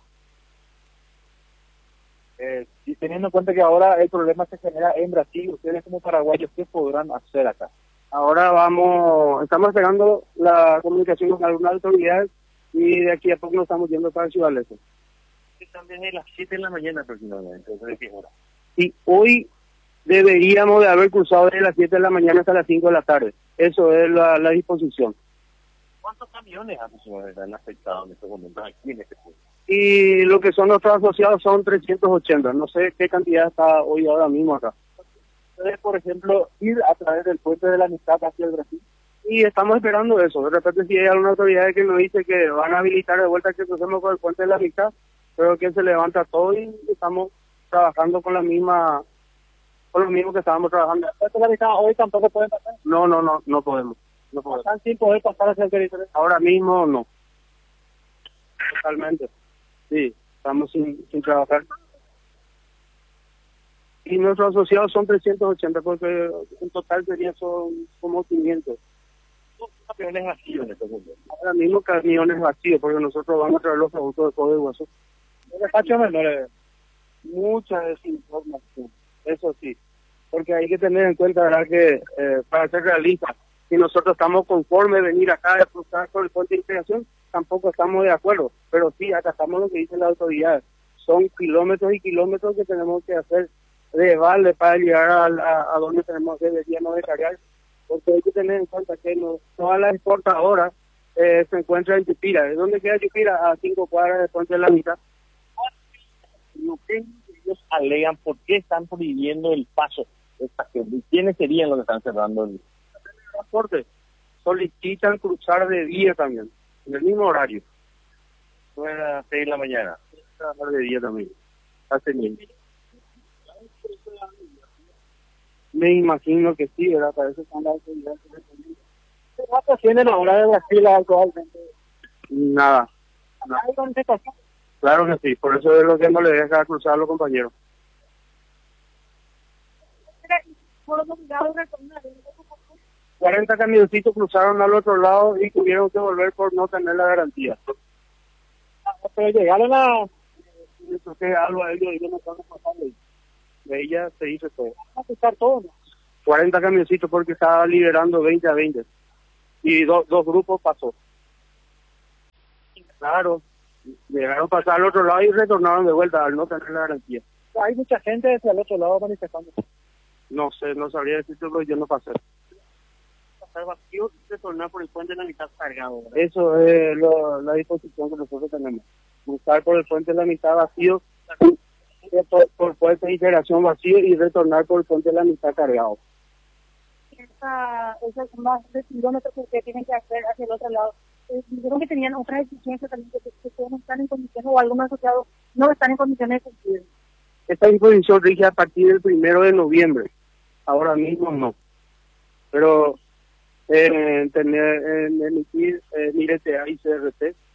Eh, y teniendo en cuenta que ahora el problema se genera en Brasil, ustedes como paraguayos, ¿qué podrán hacer acá? Ahora vamos, estamos esperando la comunicación con algunas autoridades y de aquí a poco nos estamos yendo para Ciudad Leste. Están desde las siete de la mañana aproximadamente, ¿de qué hora? Y hoy deberíamos de haber cruzado desde las siete de la mañana hasta las cinco de la tarde. Eso es la, la disposición. ¿Cuántos camiones aproximadamente han afectado en estos momentos aquí en este punto? Y lo que son nuestros asociados son trescientos ochenta. No sé qué cantidad está hoy ahora mismo acá. Ustedes, por ejemplo, ir a través del puente de la amistad hacia el Brasil. Y estamos esperando eso. De repente si hay alguna autoridad que nos dice que van a habilitar de vuelta que crucemos por el puente de la amistad, pero que se levanta todo y estamos trabajando con la misma, con lo mismo que estábamos trabajando. ¿El puente de la amistad hoy tampoco pueden pasar? No, no, no, no podemos. No podemos. ¿Están sin poder pasar hacia el territorio? Ahora mismo no. Totalmente. Sí, estamos sin, sin trabajar. Y nuestros asociados son trescientos ochenta, porque en total serían son como quinientos. Camiones vacíos en este mundo. Ahora mismo camiones vacíos, porque nosotros vamos a traer los productos de Código Hueso. Despachos menores. Mucha desinformación, eso sí. Porque hay que tener en cuenta, ¿verdad?, que eh, para ser realistas, si nosotros estamos conformes de venir acá a cruzar por el puente de integración, tampoco estamos de acuerdo. Pero sí, acatamos lo que dicen las autoridades. Son kilómetros y kilómetros que tenemos que hacer de vale para llegar a, a, a donde tenemos deberíamos de cargar, porque hay que tener en cuenta que no, todas las exportadoras eh, se encuentran en Yupira. ¿De dónde queda Yupira? A cinco cuadras de Puente de la Mitad. Lo que ellos alegan, ¿por qué están prohibiendo el paso de esta gente? ¿Quiénes serían los que están cerrando el transporte? Solicitan cruzar de día también, en el mismo horario. No era seis de la mañana. Trabajar de día también. Hacen bien. Me imagino que sí, ¿verdad? Para eso están las autoridades. ¿Cuántos tienen ahora de Brasil actualmente? Nada. Nada. ¿Hay contestación? Claro que sí, por eso es lo que no le deja cruzar a los compañeros. cuarenta camioncitos cruzaron al otro lado y tuvieron que volver por no tener la garantía. Pero llegaron a... Entonces algo a ellos, ellos no están pasando. De ella se hizo todo. a quitar todo, ¿no? cuarenta camioncitos porque estaba liberando veinte a veinte. Y do, dos grupos pasó. Claro, llegaron a pasar al otro lado y retornaron de vuelta al no tener la garantía. Hay mucha gente desde el otro lado manifestando. No sé, no sabría decirte porque yo no pasé. Pasar vacío y retornar por el puente de la mitad cargado, ¿verdad? Eso es lo, la disposición que nosotros tenemos. Cruzar por el puente de la mitad vacío, por, por puente de integración vacío y retornar por el puente de la mitad cargado. Esa, esos más de kilómetros que ustedes tienen que hacer hacia el otro lado. Eh, dijeron que tenían otras exigencias también, que, que ustedes no están en condiciones, o algunos asociados no están en condiciones de cumplir. Esta disposición rige a partir del primero de noviembre. Ahora mismo no. Pero eh, tener, en emitir eh, M I R E T A y C R T